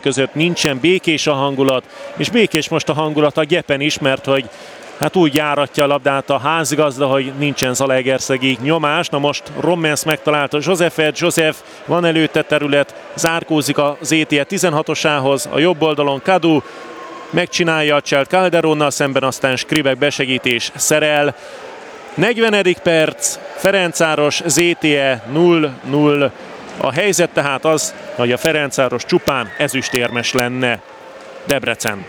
között nincsen békés a hangulat, és békés most a hangulat a Gepen is, mert hogy hát úgy járatja a labdát a házigazda, hogy nincsen zalaegerszegi nyomás. Na most Rommens megtalálta Josephet, Joseph van előtte terület, zárkózik az ETE 16-osához, a jobb oldalon Kadu, megcsinálja a cselt Calderonnal szemben, aztán Skripek besegítés szerel. 40. perc, Ferencváros ZTE 0-0. A helyzet tehát az, hogy a Ferencváros csupán ezüstérmes lenne. Debrecen.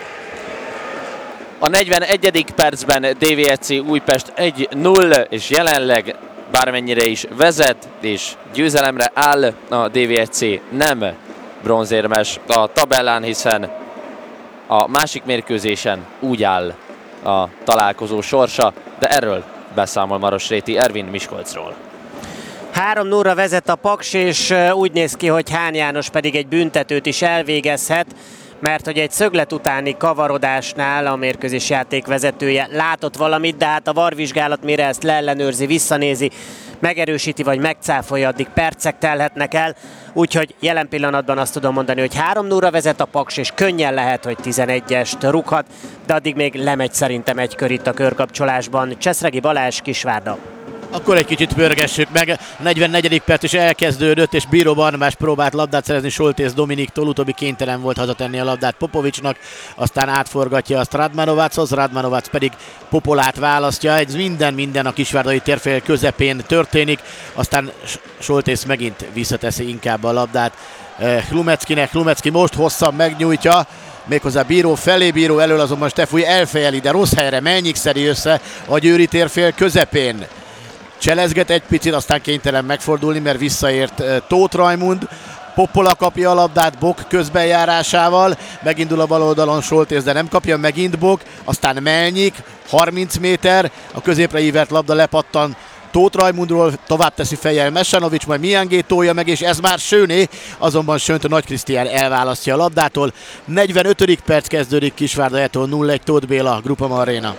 A 41. percben DVSC Újpest 1-0, és jelenleg bármennyire is vezet, és győzelemre áll, a DVSC nem bronzérmes a tabellán, hiszen a másik mérkőzésen úgy áll a találkozó sorsa, de erről beszámol Marosréti Ervin Miskolcról. 3-0-ra vezet a Paks, és úgy néz ki, hogy Hán János pedig egy büntetőt is elvégezhet, mert hogy egy szöglet utáni kavarodásnál a mérkőzés játékvezetője látott valamit, de hát a VAR vizsgálat mire ezt leellenőrzi, visszanézi, megerősíti vagy megcáfolja, addig percek telhetnek el. Úgyhogy jelen pillanatban azt tudom mondani, hogy 3-0-ra vezet a Paks, és könnyen lehet, hogy 11-est rúghat, de addig még lemegy szerintem egy kör itt a körkapcsolásban. Cseszregi Balázs, Kisvárda. Akkor egy kicsit pörgessük meg. 44. perc is elkezdődött, és Bíró Barnabás próbált labdát szerezni Soltész Dominiktól, utóbbi kénytelen volt hazatenni a labdát Popovicsnak, aztán átforgatja azt Radmanovachoz, Radmanovac pedig Popolát választja. Ez minden a kisvárdai térfél közepén történik, aztán Soltész megint visszateszi inkább a labdát Hlumeckinek. Hlumecki most hosszabb megnyújtja, méghozzá Bíró felé, Bíró elől azonban Stefúj elfejeli, de rossz helyre Melnyik szedi össze a győri térfél közepén. Cselezget egy picit, aztán kénytelen megfordulni, mert visszaért Tóth Rajmund. Poppola kapja a labdát Bok közbenjárásával, megindul a bal oldalon Soltész, de nem kapja, megint Bok, aztán Melnyik, 30 méter, a középre ívert labda lepattan Tóth Rajmundról, tovább teszi fejjel Mesanovics, majd Miangé tolja meg, és ez már Söné, azonban Sönt a Nagy Krisztián elválasztja a labdától. 45. perc kezdődik Kisvárda-tól 0-1 Tóth Béla, Groupama Arena.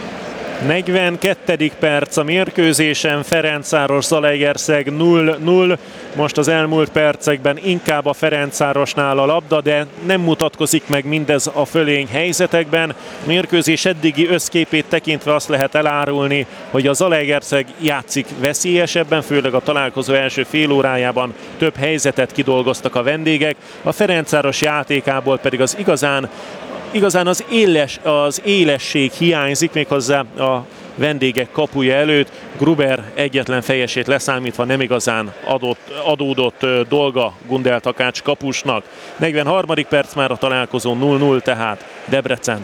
42. perc a mérkőzésen, Ferencváros Zalaegerszeg 0-0. Most az elmúlt percekben inkább a Ferencvárosnál a labda, de nem mutatkozik meg mindez a fölény helyzetekben. A mérkőzés eddigi összképét tekintve azt lehet elárulni, hogy a Zalaegerszeg játszik veszélyesebben, főleg a találkozó első fél órájában több helyzetet kidolgoztak a vendégek. A Ferencváros játékából pedig az igazán az élesség hiányzik, méghozzá a vendégek kapuja előtt. Gruber egyetlen fejesét leszámítva nem igazán adódott dolga Gundel Takács kapusnak. 43. perc már a találkozó 0-0, tehát Debrecen.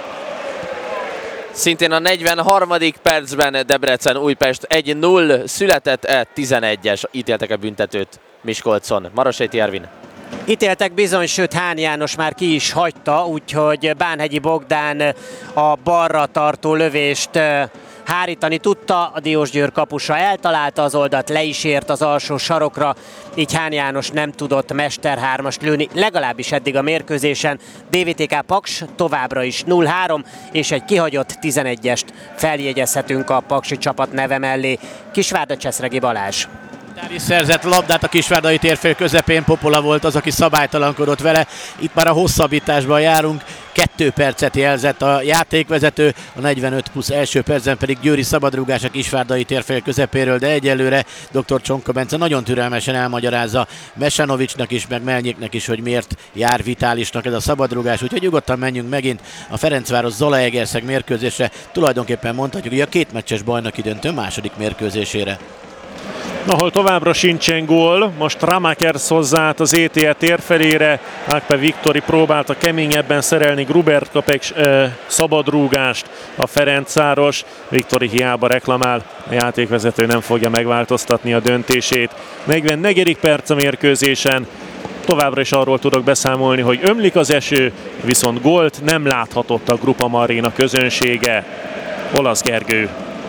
Szintén a 43. percben Debrecen Újpest 1-0, született 11-es, ítéltek a büntetőt Miskolcon. Marosréti Ervin. Ítéltek bizony, sőt Hán János már ki is hagyta, úgyhogy Bánhegyi Bogdán a balra tartó lövést hárítani tudta, a Diósgyőr kapusa eltalálta az oldalt, le is ért az alsó sarokra, így Hán János nem tudott Mester 3-ast lőni, legalábbis eddig a mérkőzésen. DVTK Paks továbbra is 0-3, és egy kihagyott 11-est feljegyezhetünk a paksi csapat neve mellé. Kisvárda, Cseszregi Balázs. Is szerzett labdát a kisvárdai térfél közepén, Popola volt az, aki szabálytalankodott vele. Itt már a hosszabbításban járunk, 2 percet jelzett a játékvezető, a 45 plusz első percben pedig győri szabadrúgás a kisvárdai térfél közepéről, de egyelőre dr. Csonka Bence nagyon türelmesen elmagyarázza Mesanovicsnak is, meg Melnyiknek is, hogy miért jár Vitálisnak ez a szabadrúgás, úgyhogy nyugodtan menjünk megint a Ferencváros Zalaegerszeg mérkőzésre, tulajdonképpen mondhatjuk, hogy a 2 meccses bajnoki döntő második mérkőzésére. Ahol továbbra sincsen gól, most Ramakers hozzá az ETE térfelére, Ákpe Viktori próbálta keményebben szerelni, Grubert kap egy szabadrúgást a Ferencváros, Viktori hiába reklamál, a játékvezető nem fogja megváltoztatni a döntését. 44. perc a mérkőzésen, továbbra is arról tudok beszámolni, hogy ömlik az eső, viszont gólt nem láthatott a Groupama Arena közönsége. Olasz Gergő.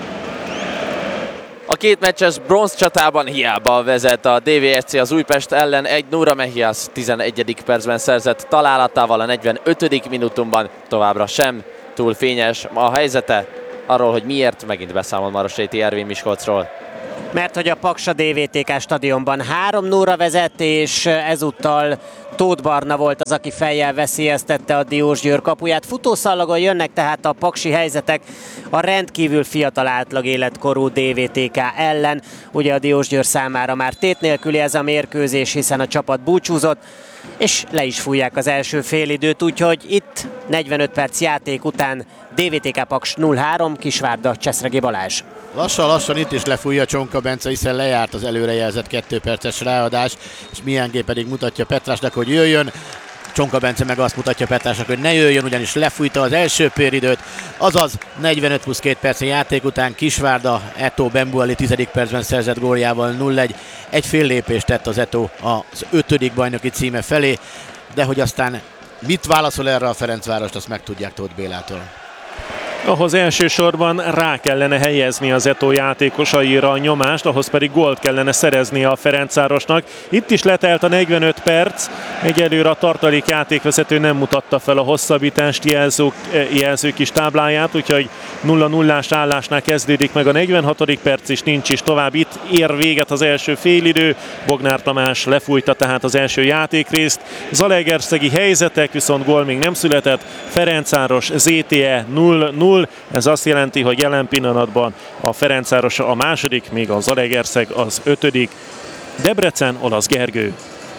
A 2 meccses bronz csatában hiába vezet a DVSC az Újpest ellen, 1-0 Mehias 11. percben szerzett találatával a 45. minutumban, továbbra sem túl fényes a helyzete. Arról, hogy miért, megint beszámol Marosréti Ervin Miskolcról. mert hogy a Paks a DVTK stadionban 3-0-ra vezet, és ezúttal Tóth Barna volt az, aki fejjel veszélyeztette a Diósgyőr kapuját. Futószallagon jönnek tehát a paksi helyzetek a rendkívül fiatal átlag életkorú DVTK ellen. Ugye a Diósgyőr számára már tét nélküli ez a mérkőzés, hiszen a csapat búcsúzott, és le is fújják az első félidőt, úgyhogy itt 45 perc játék után DVTK Paks 0-3, Kisvárda Cseszregi Balázs. Lassan itt is lefújja Csonka Bence, hiszen lejárt az előrejelzett 2 perces ráadás, és Mihángé pedig mutatja Petrásnak, hogy jöjjön. Csonka Bence meg azt mutatja Petrásnak, hogy ne jöjjön, ugyanis lefújta az első félidőt, azaz 45 plusz 2 percen játék után Kisvárda Eto Bembuali 10. percben szerzett góljával 0-1. Egy fél lépést tett az Eto az 5. bajnoki címe felé, de hogy aztán mit válaszol erre a Ferencvárost, azt megtudják Tóth Bélától. Ahhoz elsősorban rá kellene helyezni az Eto játékosaira a nyomást, ahhoz pedig gólt kellene szerezni a Ferencvárosnak. Itt is letelt a 45 perc, egyelőre a tartalék játékvezető nem mutatta fel a hosszabbítást jelző kis tábláját, úgyhogy 0-0-ás állásnál kezdődik meg a 46. perc, és nincs is tovább. Itt ér véget az első félidő, Bognár Tamás lefújta tehát az első játékrészt. Zalaegerszegi helyzetek, viszont gól még nem született. Ferencváros ZTE 0-0. Ez azt jelenti, hogy jelen pillanatban a Ferencváros a második, még a Zalaegerszeg az 5. Debrecen, Olasz Gergő.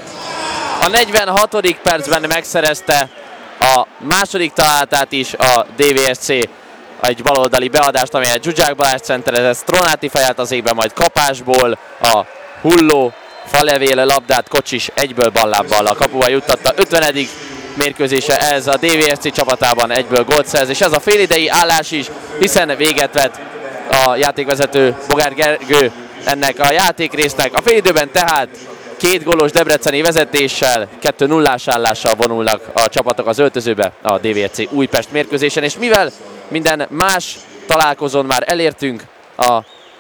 A 46. percben megszerezte a második találatát is a DVSC, egy baloldali beadást, amelyet Zsuzsák Balázs centerezett, Stronati fejelt az égbe, majd kapásból a hulló falevél labdát Kocsis egyből ballábbal a kapuba juttatta. 50. mérkőzése ez a DVSC csapatában, egyből gólt szerez, és ez a félidei állás is, hiszen véget vett a játékvezető Bogár Gergő ennek a játékrésznek. A félidőben tehát 2 gólos debreceni vezetéssel, 2-0-ás állással vonulnak a csapatok az öltözőbe a DVSC Újpest mérkőzésen, és mivel minden más találkozón már elértünk a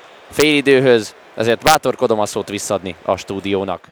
félidőhöz, ezért bátorkodom a szót visszadni a stúdiónak.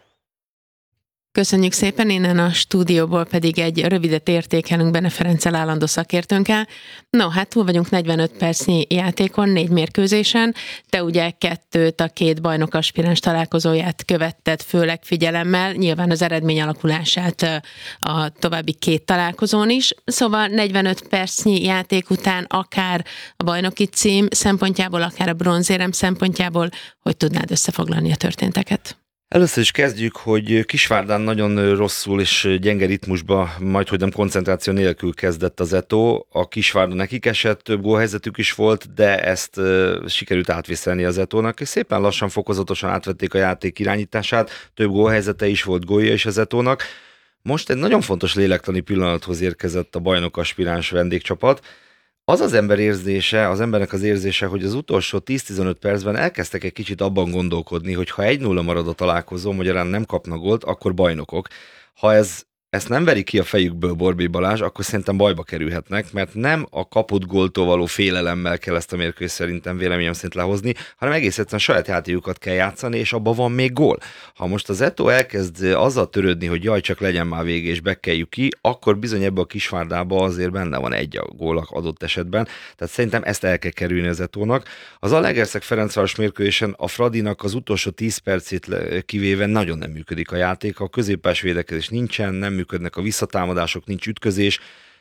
Köszönjük szépen, innen a stúdióból pedig egy rövidet értékelünk Bene Ferenccel állandó szakértőnkkel. No, hát túl vagyunk 45 percnyi játékon, 4 mérkőzésen. Te ugye 2 a 2 bajnok aspiráns találkozóját követted főleg figyelemmel, nyilván az eredmény alakulását a további 2 találkozón is. Szóval 45 percnyi játék után akár a bajnoki cím szempontjából, akár a bronzérem szempontjából, hogy tudnád összefoglalni a történteket? Először is kezdjük, hogy Kisvárdán nagyon rosszul és gyenge ritmusba, majdhogy nem koncentráció nélkül kezdett az Eto. A Kisvárda nekik esett, több gólhelyzetük is volt, de ezt sikerült átvészelni az Etónak, és szépen lassan, fokozatosan átvették a játék irányítását, több gólhelyzete is volt, gólja is az Etónak. Most egy nagyon fontos lélektani pillanathoz érkezett a bajnok aspiráns vendégcsapat. Az embernek az érzése, hogy az utolsó 10-15 percben elkezdtek egy kicsit abban gondolkodni, hogy ha 1-0 marad a találkozó, magyarán nem kapnak gólt, akkor bajnokok. Ha ezt nem veri ki a fejükből Borbély Balázs, akkor szerintem bajba kerülhetnek, mert nem a kapott góltól való félelemmel kell ezt a mérkőzést szerintem véleményem szerint lehozni, hanem egész egyszerűen saját játékokat kell játszani, és abban van még gól. Ha most az Eto elkezd azzal törődni, hogy jaj, csak legyen már vége, és bekkeljük ki, akkor bizony ebbe a Kisvárdába azért benne van egy a gól adott esetben, tehát szerintem ezt el kell kerülni az Etónak. Az Zalaegerszeg Ferencváros mérkőzésen a Fradinak az utolsó 10 percét kivéve nagyon nem működik a játék, a középpás védekezés nincsen, nem működnek a visszatámadások, nincs ütközés.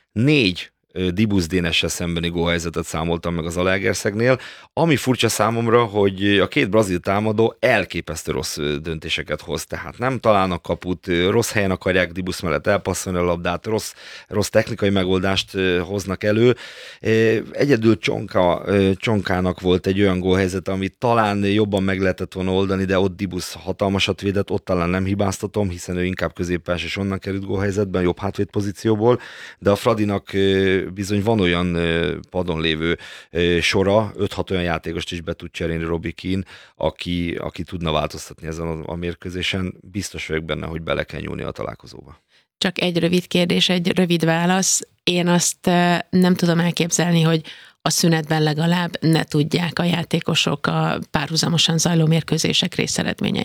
4 Dibusz Dénessel szembeni gólhelyzetet számoltam meg az Zalaegerszegnél, ami furcsa számomra, hogy a 2 brazil támadó elképesztő rossz döntéseket hoz, tehát nem találnak kaput, rossz helyen akarják Dibusz mellett elpasszolni a labdát, rossz technikai megoldást hoznak elő. Egyedül Csonkának volt egy olyan gólhelyzet, amit talán jobban meg lehetett volna oldani, de ott Dibusz hatalmasat védett, ott talán nem hibáztatom, hiszen ő inkább középpás és onnan került gólhelyzetben, jobb hátvéd pozícióból, de a Fradinak bizony van olyan padon lévő sora, 5-6 olyan játékost is be tud cserélni Robbie Keane, aki tudna változtatni ezen a mérkőzésen. Biztos vagyok benne, hogy bele kell nyúlni a találkozóba. Csak egy rövid kérdés, egy rövid válasz. Én azt nem tudom elképzelni, hogy a szünetben legalább ne tudják a játékosok a párhuzamosan zajló mérkőzések részeredményeit.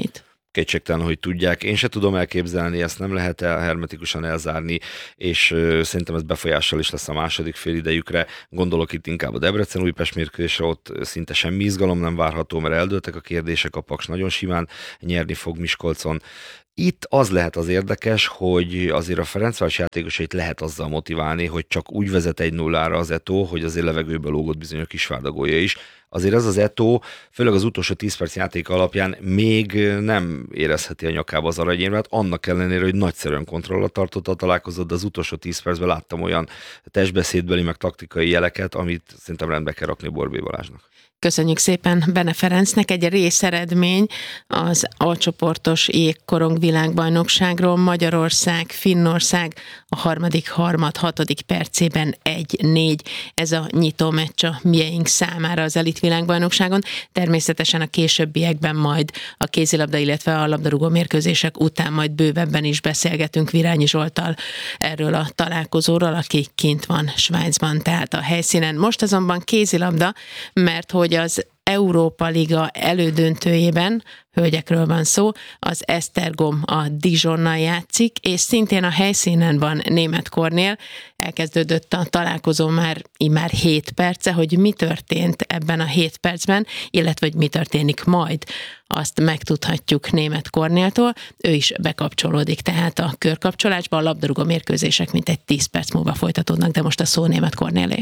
kétségtelen, hogy tudják. Én se tudom elképzelni, ezt nem lehet hermetikusan elzárni, és szerintem ez befolyással is lesz a második félidejükre. Gondolok itt inkább a Debrecen-Újpest mérkőzésre, ott szinte semmi izgalom nem várható, mert eldőltek a kérdések, a Paks nagyon simán nyerni fog Miskolcon. Itt az lehet az érdekes, hogy azért a Ferencváros játékosait lehet azzal motiválni, hogy csak úgy vezet 1-0-ra az Eto, hogy azért levegőbe lógott bizony a Kisvárda gólja is. Azért ez az Eto, főleg az utolsó 10 perc játék alapján még nem érezheti a nyakába az aranyérmet, annak ellenére, hogy nagyszerűen kontrollat tartotta a találkozót, de az utolsó 10 percben láttam olyan testbeszédbeli, meg taktikai jeleket, amit szerintem rendbe kell rakni Borbély Balázsnak. Köszönjük szépen Bene Ferencnek. Egy részeredmény az alcsoportos jégkorong világbajnokságról. Magyarország, Finnország a harmadik harmad 6. percében 1-4. Ez a nyitó meccs a mieink számára az elit világbajnokságon. Természetesen a későbbiekben majd a kézilabda, illetve a labdarúgó mérkőzések után majd bővebben is beszélgetünk Virányi Zsolttal erről a találkozóról, aki kint van Svájcban, tehát a helyszínen. Most azonban kézilabda, mert hogy az Európa Liga elődöntőjében, hölgyekről van szó, az Esztergom a Dijonnal játszik, és szintén a helyszínen van Németh Kornél. Elkezdődött a találkozó már 7 perce, hogy mi történt ebben a 7 percben, illetve hogy mi történik majd, azt megtudhatjuk Németh Kornéltól. Ő is bekapcsolódik, tehát a körkapcsolásba a labdarúgó mérkőzések mintegy 10 perc múlva folytatódnak, de most a szó Németh Kornélé.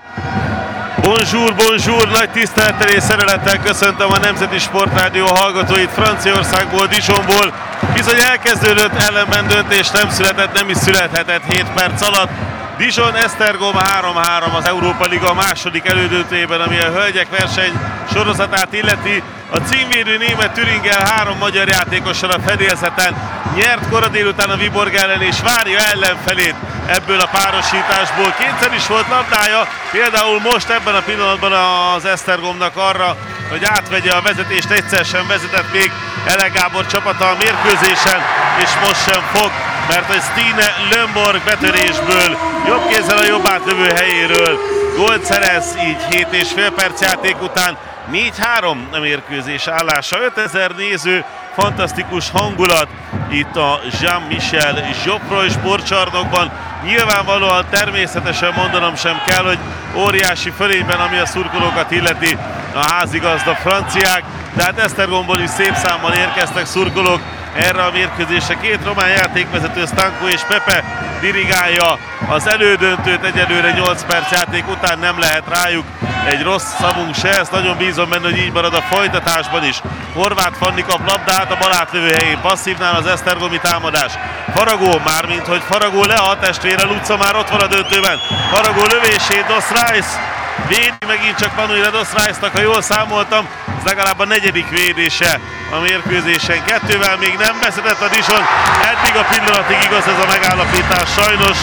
Bonjour, bonjour! Nagy tisztelettel és szeretettel köszöntöm a Nemzeti Sportrádió hallgatóit Franciaországból, Dijonból. Bizony elkezdődött, ellenben döntés nem született, nem is születhetett 7 perc alatt. Dijon Esztergom 3-3 az Európa Liga második elődöntőjében, ami a hölgyek verseny sorozatát illeti. A címvédő német Thüringen 3 magyar játékossal a fedélzeten nyert kora délután a Viborg ellen, és várja ellenfelét ebből a párosításból. Kétszer is volt labdája, például most ebben a pillanatban az Esztergomnak arra, hogy átvegye a vezetést, egyszer sem vezetett még Ele Gábor csapata a mérkőzésen, és most sem fog, mert hogy Stine Lömborg betörésből, jobb kézzel a jobb átlövő helyéről gólt szerez, így 7,5 perc játék után 4-3 a mérkőzés állása. 5000 néző, fantasztikus hangulat itt a Jean-Michel Geoffroy sportcsarnokban. Nyilvánvalóan természetesen mondanom sem kell, hogy óriási fölényben, ami a szurkolókat illeti, a házigazda franciák, de hát Esztergomból is szép számmal érkeztek szurkolók erre a mérkőzésre. 2 román játékvezető, Stanko és Pepe dirigálja az elődöntőt, egyelőre 8 perc játék után nem lehet rájuk egy rossz szavunk se, ezt nagyon bízom benne, hogy így marad a folytatásban is. Horváth Fanni kap labdát a bal átlövő helyén, passzívnál az esztergomi támadás. Faragó, mármint hogy Faragó Lea testvére, Luca már ott van a döntőben. Faragó lövését, Dos Reis védi megint csak Manuel Dos Reisnak, ha jól számoltam, ez legalább a 4. védése a mérkőzésen. 2-vel még nem vezetett a Dijon, eddig a pillanatig igaz ez a megállapítás sajnos.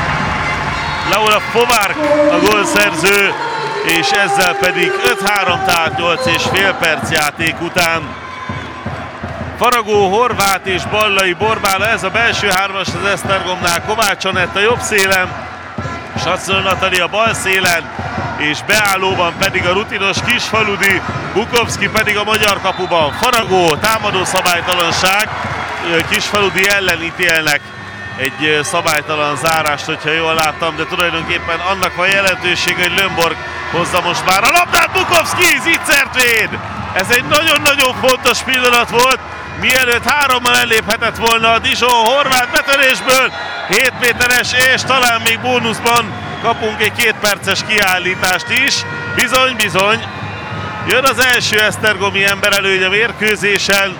Laura Fovark a gólszerző, és ezzel pedig 5-3, tehát 8,5 perc játék után. Faragó, Horváth és Ballai Borbála, ez a belső hármas az Esztergomnál. Kovács Anett a jobb szélen, Sasszony Natali a bal szélen, és beállóban pedig a rutinos Kisfaludi, Bukovszki pedig a magyar kapuban. Faragó, támadó szabálytalanság, Kisfaludi ellen ítélnek egy szabálytalan zárást, hogyha jól láttam, de tulajdonképpen annak van jelentősége, hogy Lömborg hozza most már a labdát, Bukovszki zicsert véd! Ez egy nagyon-nagyon fontos pillanat volt, mielőtt 3-mal elléphetett volna a Dijon. Horváth betörésből 7 méteres, és talán még bónuszban kapunk egy 2 perces kiállítást is. Bizony, bizony, jön az első esztergomi emberelőny a mérkőzésen.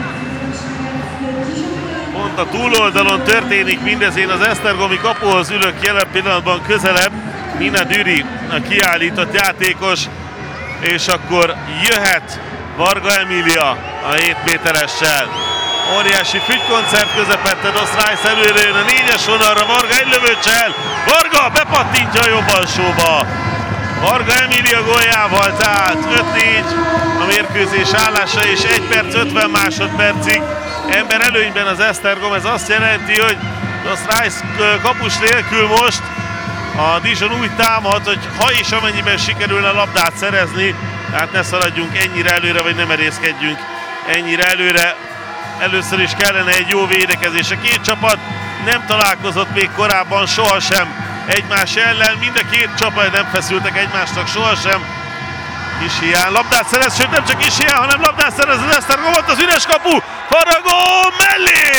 Pont a túloldalon történik mindez, én az esztergomi kapuhoz ülök jelen pillanatban közelebb. Nina Düri a kiállított játékos, és akkor jöhet Varga Emília a 7 méteressel. Óriási fügykoncert közepette, Dos Reis előre jön a 4-es vonalra, Varga egy lövőcsel, Varga bepattintja a jobb alsóba. Varga Emília góljával, tehát 5-4 a mérkőzés állása, és 1 perc 50 másodpercig ember előnyben az Esztergom. Ez azt jelenti, hogy Dos Reis kapus nélkül most a Dijon úgy támad, hogy ha és amennyiben sikerülne a labdát szerezni, tehát ne szaladjunk ennyire előre, vagy ne merészkedjünk ennyire előre. először is kellene egy jó védekezés. A két csapat nem találkozott még korábban sohasem egymás ellen, mind a két csapat nem feszültek egymásnak sohasem. Kisián labdát szerez, sőt nem csak Kisián, hanem labdát szerez az Esztergom, ott az üres kapu, Faragó mellé!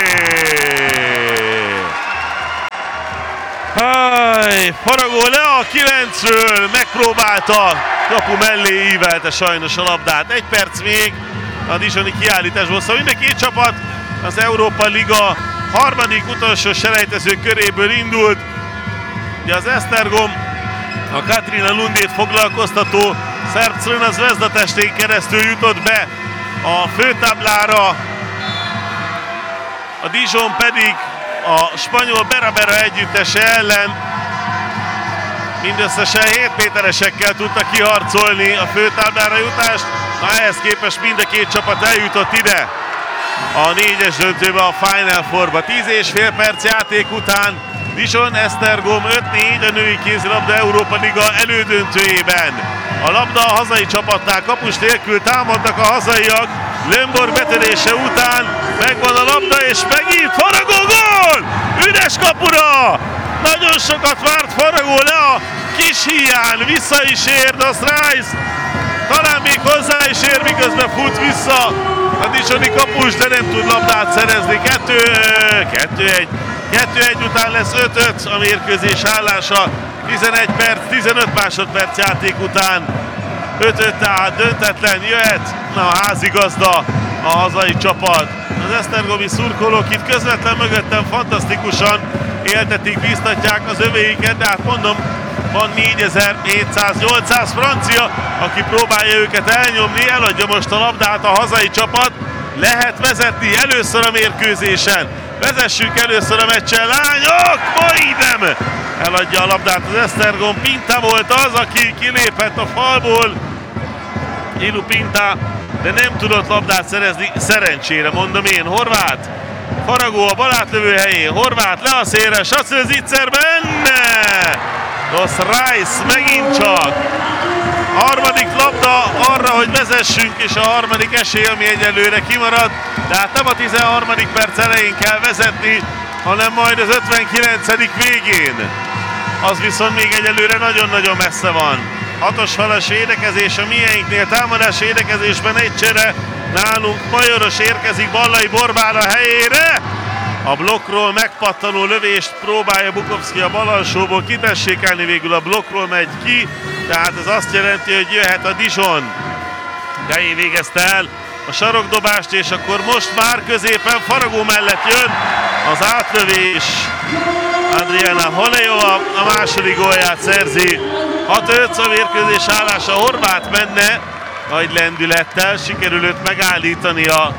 Faragó le a 9-ről, megpróbálta, kapu mellé ívelte sajnos a labdát. 1 perc még a dijoni kiállításból, szóval mind a két csapat az Európa Liga harmadik utolsó selejtező köréből indult. Ugye az Esztergom a Katrina Lundét foglalkoztató szerb Crvena Zvezda testén keresztül jutott be a főtáblára, a Dijon pedig a spanyol Bera együttese ellen mindösszesen 7 méteresekkel tudta kiharcolni a főtáblára jutást. Na, ehhez képest mind a két csapat eljutott ide a 4-es döntőbe, a Final Fourba. 10,5 perc játék után Dijon Esztergom 5-4 a női kézilabda Európa Liga elődöntőjében. A labda a hazai csapatnál, kapus nélkül támadnak a hazaiak. Lömbor betörése után megvan a labda, és megint Faragó gól! Üres kapura! Nagyon sokat várt Faragó le a Kisián, vissza is ér, de a Rice talán még hozzá is ér, miközben fut vissza a dijoni kapus, de nem tud labdát szerezni. 2-1 után lesz 5-5 a mérkőzés állása. 11 perc, 15 másodperc játék után. 5-5, tehát döntetlen jöhet a házigazda, a hazai csapat. Az esztergomi szurkolók itt közvetlen mögöttem fantasztikusan éltetik, bíztatják az övéiket, de hát mondom, van 4700-800 francia, aki próbálja őket elnyomni, eladja most a labdát a hazai csapat. Lehet vezetni először a mérkőzésen. Vezessünk először a meccsen, lányok! Majdnem eladja a labdát az Esztergom. Pinta volt az, aki kilépett a falból. Ilu Pinta, de nem tudott labdát szerezni, szerencsére mondom én. Horváth, Faragó a balátlövő helyén, Horváth le a szélre, Sacil Zicser benne! Los Rice megint csak. Harmadik labda arra, hogy vezessünk, és a harmadik esély, ami egyelőre kimarad. De hát nem a 13. perc elején kell vezetni, hanem majd az 59. végén. Az viszont még egyelőre nagyon-nagyon messze van. 6-os falas védekezés a mieinknél, támadás védekezésben egy csere. Nálunk Majoros érkezik Ballai Borbál a helyére. A blokkról megpattanó lövést próbálja Bukovszki a bal alsóból kitessékelni, végül a blokkról megy ki. Tehát ez azt jelenti, hogy jöhet a Dijon. Gei végezte el a sarokdobást, és akkor most már középen Faragó mellett jön az átlövés. Adriana Holejova a második gólját szerzi. 6-5 a mérkőzés állása, Horváth menne nagy lendülettel, sikerül őt megállítania.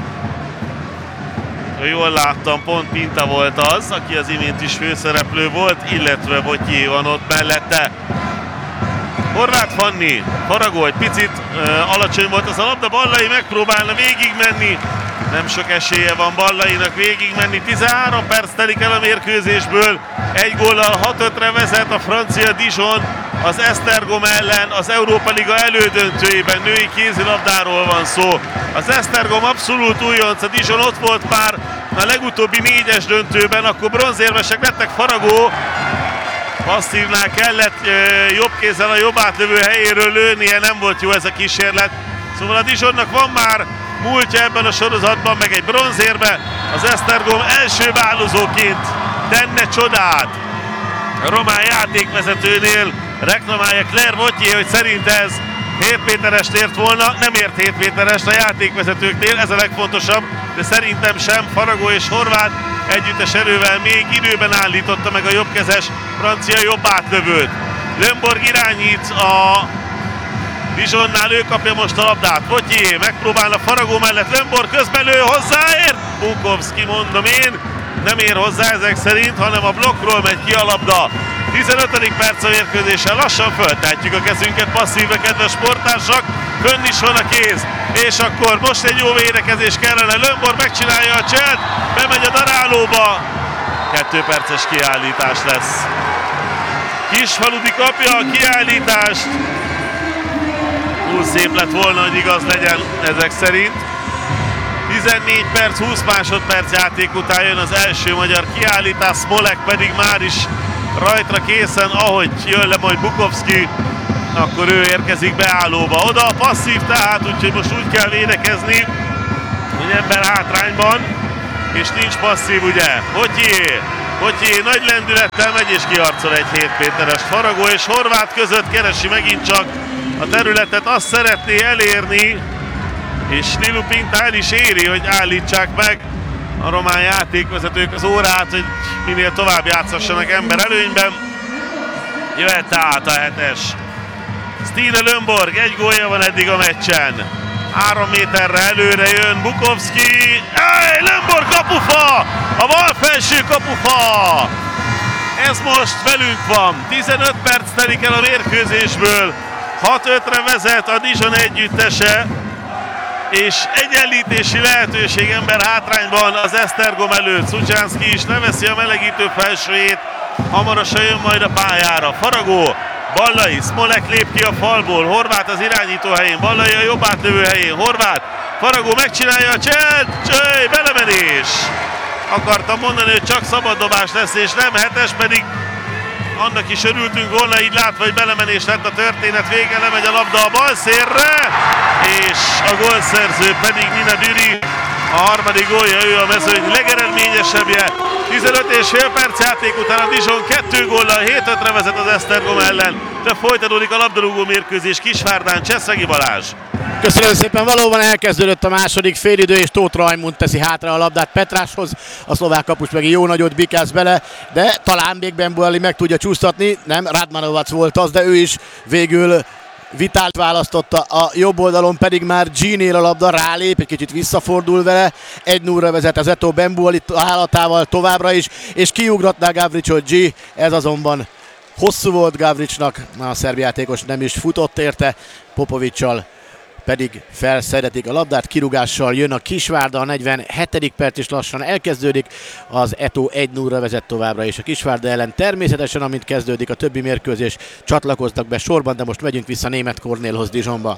Jól láttam, pont Pinta volt az, aki az imént is főszereplő volt, illetve Botyi van ott mellette. Horváth Fanni, Faragó egy picit alacsony volt az a labda, Ballai megpróbálna végigmenni. Nem sok esélye van Ballainak végigmenni. 13 perc telik el a mérkőzésből. Egy góllal 6-5-re vezet a francia Dijon az Esztergom ellen az Európa Liga elődöntőjében. Női kézilabdáról van szó. Az Esztergom abszolút újonc, a Dijon ott volt már a legutóbbi 4-es döntőben, akkor bronzérmesek lettek. Faragó passzívnál kellett jobb kézzel a jobb átlövő helyéről lőnie, nem volt jó ez a kísérlet. Szóval a Dijonnak van már múltja ebben a sorozatban, meg egy bronzérbe. Az Esztergom első válozóként tenne csodát. A román játékvezetőnél reklamálja Claire Botyi, hogy szerint ez 7 méterest ért volna, nem ért 7 méterest a játékvezetőknél, ez a legfontosabb, de szerintem sem. Faragó és Horváth együttes erővel még időben állította meg a jobbkezes francia jobb átlövőt. Lömborg irányít a Dijonnál, ő kapja most a labdát. Botyi megpróbál a Faragó mellett, Lömborg közben lő, hozzáér. Bukovszki, mondom én, nem ér hozzá ezek szerint, hanem a blokkról megy ki a labda. 15. perc a mérkőzésen, lassan föltehetjük a kezünket passzívre, kedves sportársak. Fönn is van a kéz, és akkor most egy jó védekezés kellene. Lömborg megcsinálja a cselt, bemegy a darálóba. 2 perces kiállítás lesz. Kisfaludi kapja a kiállítást. Túl szép lett volna, hogy igaz legyen ezek szerint. 14 perc, 20 másodperc játék után jön az első magyar kiállítás, Smolek pedig már is rajtra készen, ahogy jön le majd Bukovski, akkor ő érkezik beállóba. Oda a passzív tehát, úgyhogy most úgy kell védekezni, hogy ember hátrányban, és nincs passzív, ugye. Hotyi nagy lendülettel megy és kiharcol egy 7 méterest. Faragó és Horváth között keresi megint csak a területet, azt szeretné elérni, és Lilu Pinta el is éri, hogy állítsák meg a román játékvezetők az órát, hogy minél tovább játszassanak ember előnyben. Jöhet tehát a 7-es. Stine Lönnborg, egy gólja van eddig a meccsen. 3 méterre előre jön Bukovski. Lönnborg kapufa! A bal felső kapufa! Ez most velünk van. 15 perc telik el a mérkőzésből. 6-5-re vezet a Dijon együttese. És egyenlítési lehetőség ember hátrányban az Esztergom előtt. Szucsánszki is leveszi a melegítő felsőjét. Hamarosan jön majd a pályára. Faragó, Ballai, Smolek lép ki a falból. Horváth az irányító helyén, Ballai a jobb átlövő helyén. Horváth, Faragó megcsinálja a cselt, belemenés. Akartam mondani, hogy csak szabaddobás lesz, és nem 7-es, pedig annak is örültünk volna, így látva, hogy belemenés lett a történet vége, lemegy a labda a bal szélre, és a gólszerző pedig Nina Düri. A harmadik gólja, ő a mezőny legeredményesebbje. 15,5 perc játék után a Dijon 2 góllal 7-5-re vezet az Esztergom ellen. De folytatódik a labdarúgó mérkőzés Kisvárdán, Cseszegi Balázs. Köszönöm szépen, valóban elkezdődött a második félidő, és Tóth Rajmund teszi hátra a labdát Petráshoz, a szlovák kapus meg jó nagyot bikáz bele, de talán még Bembuali meg tudja csúsztatni, nem, Radmanovac volt az, de ő is végül Vitált választotta, a jobb oldalon pedig már G-nél a labda, rálép, egy kicsit visszafordul vele, 1-0-ra vezet az Eto Bembuali állatával továbbra is, és kiugratná Gavricsot G, ez azonban hosszú volt Gavricsnak, a szerb játékos nem is futott érte, Popovicsal pedig felszeretik a labdát, kirúgással jön a Kisvárda, a 47. perc is lassan elkezdődik, az Eto 1-0-ra vezet továbbra, és a Kisvárda ellen természetesen, amint kezdődik a többi mérkőzés, csatlakoztak be sorban, de most megyünk vissza Németh Kornélhoz Dijonba.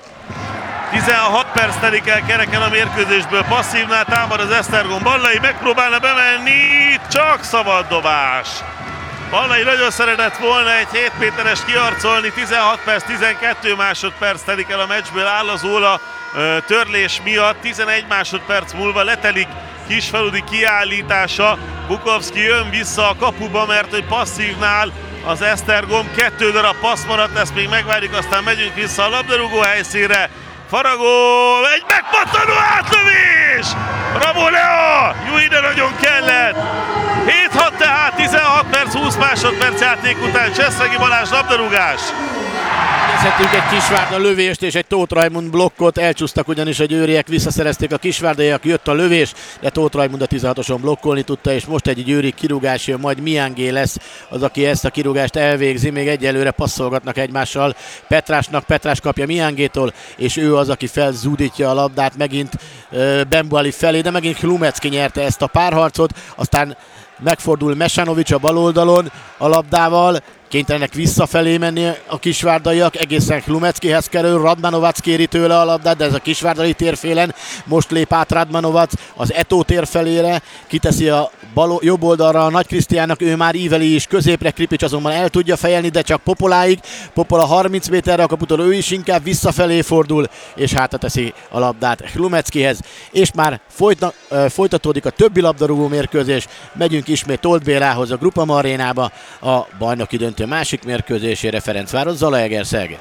16 perc telik el kereken a mérkőzésből, passzívnál támad az Esztergom, Ballai megpróbálna bemenni, csak szabad dobás. Ballai nagyon szeretett volna egy 7 méteres kiharcolni, 16 perc, 12 másodperc telik el a meccsből, áll az óla törlés miatt, 11 másodperc múlva letelik Kisfaludi kiállítása, Bukovski jön vissza a kapuba, mert hogy passzívnál az Esztergom, 2 darab passz maradt, ezt még megvárjuk, aztán megyünk vissza a labdarúgó helyszínre. Faragó, egy megpattanó átlövés! Bravo Leo! Jó, ide nagyon kellett! 7-6 tehát, 16 perc, 20 másodperc játék után Cseszegi Balázs labdarúgás. Nézhetünk egy Kisvárda lövést és egy Tóth Rajmund blokkot, elcsúsztak ugyanis a győriek, visszaszerezték a kisvárdaiak, jött a lövés, de Tóth Rajmund a 16-oson blokkolni tudta, és most egy győri kirúgás jön, majd Miangé lesz az, aki ezt a kirúgást elvégzi, még egyelőre passzolgatnak egymással Petrásnak, Petrás kapja Miangétól, és ő az, aki felzúdítja a labdát megint Bembuali felé, de megint Hlumecki nyerte ezt a párharcot, aztán megfordul Mesanovic a bal oldalon a labdával, kénytelenek visszafelé menni a kisvárdaiak, egészen Hlumeckihez kerül, Radmanovac kéri tőle a labdát, de ez a kisvárdai térfélen, most lép át Radmanovac az Eto tér felére, kiteszi a jobb oldalra a Nagy Krisztiánnak, ő már íveli is középre, Kripics azonban el tudja fejelni, de csak Popoláig, Popola 30 méterre a kaputól, ő is inkább visszafelé fordul, és hátra teszi a labdát Hlumeckihez, és már folytatódik a többi labdarúgó mérkőzés, megyünk ismét Tóth Bélához, a Grupama arénába, a bajnoki döntő másik mérkőzésére, Ferencváros Zalaegerszeg.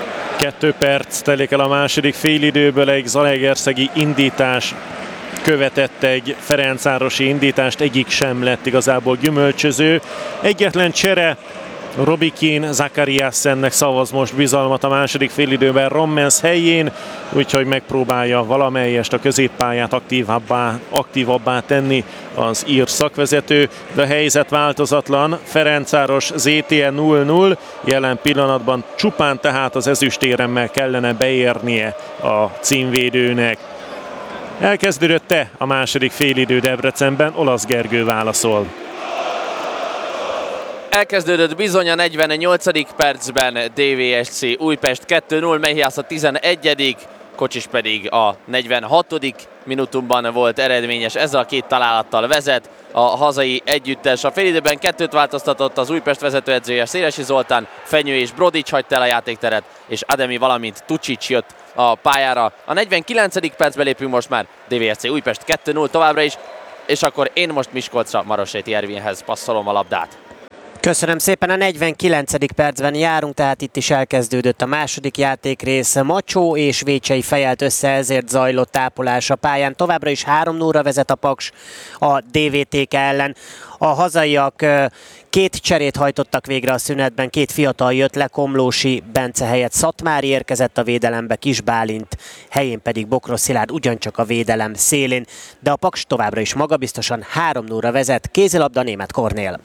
2 perc telik el a második félidőből, egy zalaegerszegi indítás követett egy ferencvárosi indítást, egyik sem lett igazából gyümölcsöző. Egyetlen csere, Robikin Zakariassennek szavaz most bizalmat a második félidőben Rommens helyén, úgyhogy megpróbálja valamelyest a középpályát aktívabbá tenni az ír szakvezető, de a helyzet változatlan, Ferencváros ZTE 0-0, jelen pillanatban csupán tehát az ezüstéremmel kellene beérnie a címvédőnek. Elkezdődött-e a második félidő Debrecenben? Olasz Gergő válaszol. Elkezdődött bizony a 48. percben, DVSC Újpest 2-0, Mehiász a 11., Kocsis pedig a 46. minutumban volt eredményes, ezzel a 2 találattal vezet a hazai együttes. A félidőben 2-t változtatott az Újpest vezetőedzője, Szélesi Zoltán, Fenyő és Brodics hagyta el a játékteret, és Ademi, valamint Tucsics jött a pályára. A 49. percbe lépünk most már, DVSC Újpest 2-0 továbbra is, és akkor én most Miskolcra Maroséti Ervinhez passzolom a labdát. Köszönöm szépen, a 49. percben járunk, tehát itt is elkezdődött a második játékrész. Macsó és Vécsei fejelt össze, ezért zajlott tápolás a pályán. Továbbra is 3-0-ra vezet a Paks a DVTK ellen. A hazaiak 2 cserét hajtottak végre a szünetben, 2 fiatal jött le, Komlósi Bence helyett Szatmári érkezett a védelembe, Kis Bálint helyén pedig Bokros Szilárd ugyancsak a védelem szélén. De a Paks továbbra is magabiztosan 3-0-ra vezet, kézilabda Németh Kornél.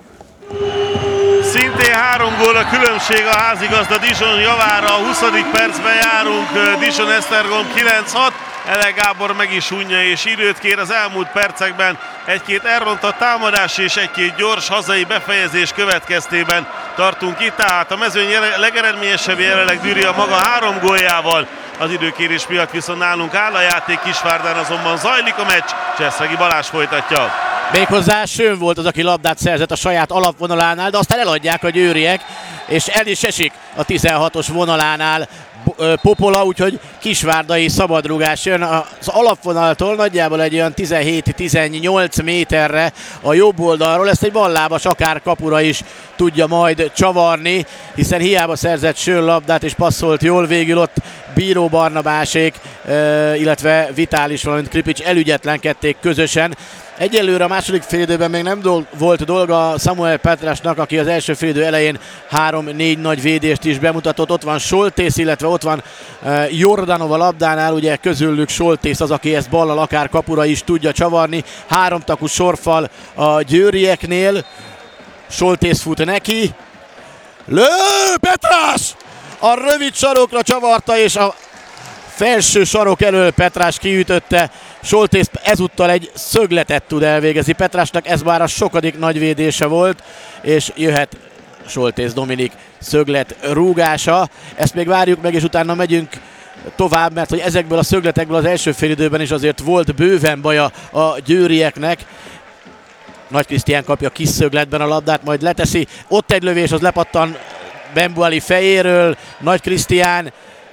Szintén 3 gól a különbség a házigazda Dijon javára, a 20. percben járunk, Dijon Esztergom 9-6, Ele Gábor meg is unja és időt kér. Az elmúlt percekben 1-2 elrontott támadás és 1-2 gyors hazai befejezés következtében tartunk itt, tehát a mezőny legeredményesebb jelenleg Düri a maga 3 góljával. Az időkérés miatt viszont nálunk áll a játék, Kisvárdán azonban zajlik a meccs, Cserszegi Balázs folytatja. Méghozzá Sőn volt az, aki labdát szerzett a saját alapvonalánál, de aztán eladják a győriek, és el is esik a 16-os vonalánál Popola, úgyhogy kisvárdai szabadrugás jön az alapvonaltól, nagyjából egy olyan 17-18 méterre a jobb oldalról. Ezt egy ballábas akár kapura is tudja majd csavarni, hiszen hiába szerzett Sőn labdát és passzolt jól, végül ott Bíró Barnabásék, illetve Vitális, valamint Kripics elügyetlenkedték közösen. Egyelőre a második félidőben még nem volt dolga Samuel Petrásnak, aki az első félidő elején 3-4 nagy védést is bemutatott. Ott van Soltész, illetve ott van Jordanov a labdánál, ugye közülük Soltész az, aki ezt ballal akár kapura is tudja csavarni. 3 takú sorfal a győrieknél. Soltész fut neki. Lő! Petrás! A rövid sarokra csavarta, és a felső sarok elől Petrás kiütötte. Soltész ezúttal egy szögletet tud elvégezni. Petrásnak ez már a sokadik nagyvédése volt, és jöhet Soltész Dominik szöglet rúgása. Ezt még várjuk meg, és utána megyünk tovább, mert hogy ezekből a szögletekből az első félidőben is azért volt bőven baja a győrieknek. Nagy Krisztián kapja kis szögletben a labdát, majd leteszi. Ott egy lövés, az lepattan Bembuali fejéről. Nagy Krisztián,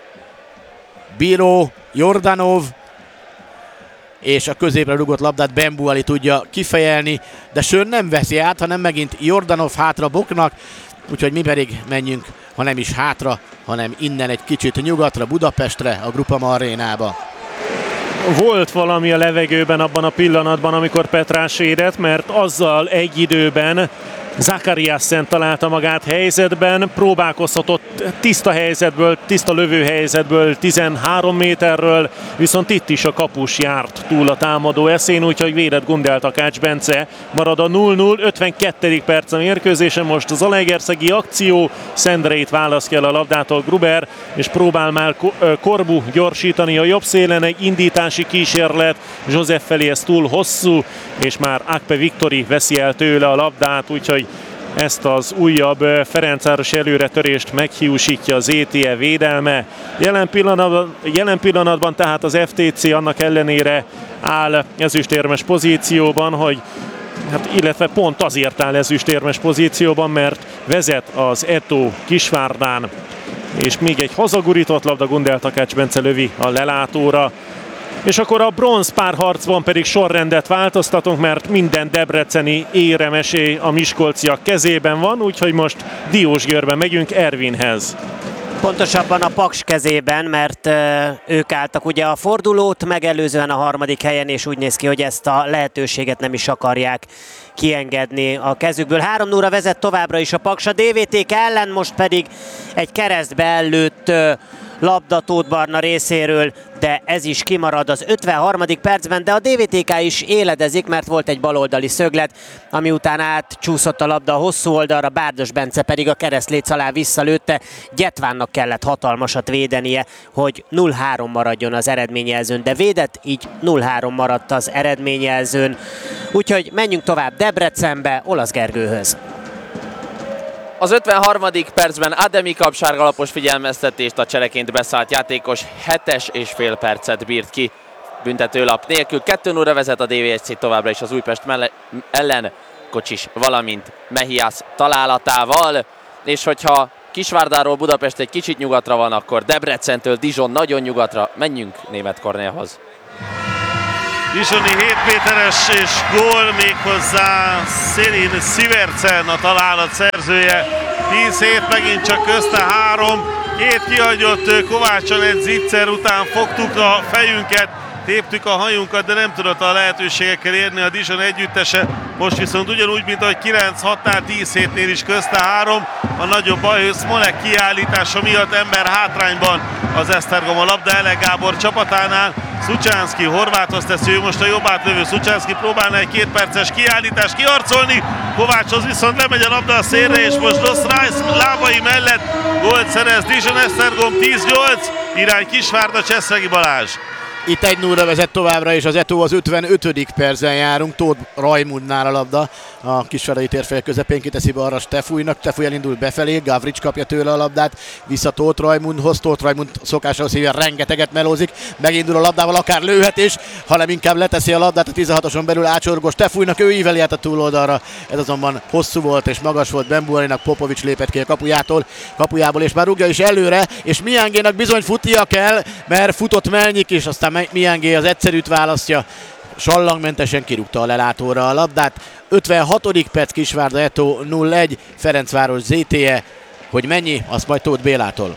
Bíró, Jordanov, és a középre rugott labdát Bembuali tudja kifejelni, de Sőn nem veszi át, hanem megint Jordanov hátra Boknak, úgyhogy mi pedig menjünk, ha nem is hátra, hanem innen egy kicsit nyugatra, Budapestre, a Groupama arénába. Volt valami a levegőben abban a pillanatban, amikor Petrás érett, mert azzal egy időben Zakariassen találta magát helyzetben, próbálkozhatott tiszta helyzetből, tiszta lövőhelyzetből 13 méterről, viszont itt is a kapus járt túl a támadó eszén, úgyhogy védett Gundel Takács Bence. Marad a 0-0, 52. perc a mérkőzésen, most az zalaegerszegi akció, Szendreit választja el a labdától Gruber, és próbál már Korbu gyorsítani a jobb szélen, egy indítási kísérlet, József felé ez túl hosszú, és már Akpe Viktori veszi el tőle a labdát, úgyhogy ezt az újabb Ferencvárosi előretörést meghiúsítja az ETE védelme. Jelen pillanatban tehát az FTC annak ellenére áll ezüstérmes pozícióban, illetve pont azért áll ezüstérmes pozícióban, mert vezet az Eto Kisvárdán, és még egy hazagurított labda, Gundel Takács Bence lövi a lelátóra. És akkor a bronz párharcban pedig sorrendet változtatunk, mert minden debreceni éremesé a miskolciak kezében van, úgyhogy most Diósgyőrben megyünk Ervinhez. Pontosabban a Paks kezében, mert ők álltak ugye a fordulót megelőzően a 3. helyen, és úgy néz ki, hogy ezt a lehetőséget nem is akarják kiengedni a kezükből. 3-0-ra vezet továbbra is a Paks a DVTK ellen, most pedig egy keresztbe ellőtt labda Tóth Barna részéről, de ez is kimarad az 53. percben, de a DVTK is éledezik, mert volt egy baloldali szöglet, ami után átcsúszott a labda a hosszú oldalra, Bárdos Bence pedig a keresztléc alá visszalőtte. Gyetvánnak kellett hatalmasat védenie, hogy 0-3 maradjon az eredményjelzőn, de védett, így 0-3 maradt az eredményjelzőn. Úgyhogy menjünk tovább Debrecenbe, Olasz Gergőhöz. Az 53. percben Ademi kap sárgalapos figyelmeztetést, a cseleként beszállt játékos 7,5 percet bírt ki. büntetőlap nélkül. 2-0-ra vezet a DVSC továbbra is az Újpest ellen Kocsis, valamint Mehias találatával, és hogyha Kisvárdáról Budapest egy kicsit nyugatra van, akkor Debrecentől Dijon nagyon nyugatra. Menjünk Németh Kornélhoz. Dijoni 7 méteres és gól, méghozzá Selin Sivertsen a találat szerzője. 10-7, megint csak közte 3, 2 kihagyott Kovácson egy zicser után fogtuk a fejünket, téptük a hajunkat, de nem tudott a lehetőségekkel érni a Dijon együttese. Most viszont ugyanúgy, mint ahogy 9-6-nál, 10-7-nél is közte 3. A nagyobb baj, Smolek kiállítása miatt ember hátrányban az Esztergom a labda Ele Gábor csapatánál. Szucsánszki Horváthoz teszi, ő most a jobb átlövő. Szucsánszki próbálna egy 2 perces kiállítást kiharcolni. Kovácshoz viszont lemegy a labda a szélre, és most Dos Rice lábai mellett gólt szerez Dijon. Esztergom 10-8, irány Kisvárda, Cseszregi Balázs. Itt 1-0-ra vezet továbbra, és az Eto az 55. percen járunk. Tóth Rajmundnál a labda. A kisvárdai térfél közepén kiteszi be arra Stefújnak. Stefúj elindul befelé, Gavrics kapja tőle a labdát. Vissza Tóth Rajmundhoz. Tóth Rajmund szokásához hívja, rengeteget melózik. Megindul a labdával, akár lőhet is, hanem inkább leteszi a labdát a 16-oson belül átsorgó Stefújnak. Ő íveli át a túloldalra. Ez azonban hosszú volt és magas volt Bembuarinak. Popovics lépett ki a kapujából, és már rúgja is előre, és Miángénak bizony futnia kell, mert futott Melnyik is, aztán Miángé az egyszerűt választja, sallangmentesen kirúgta a lelátóra a labdát. 56. perc, Kisvárda Eto 0-1, Ferencváros ZTE, hogy mennyi, azt majd Tóth Bélától.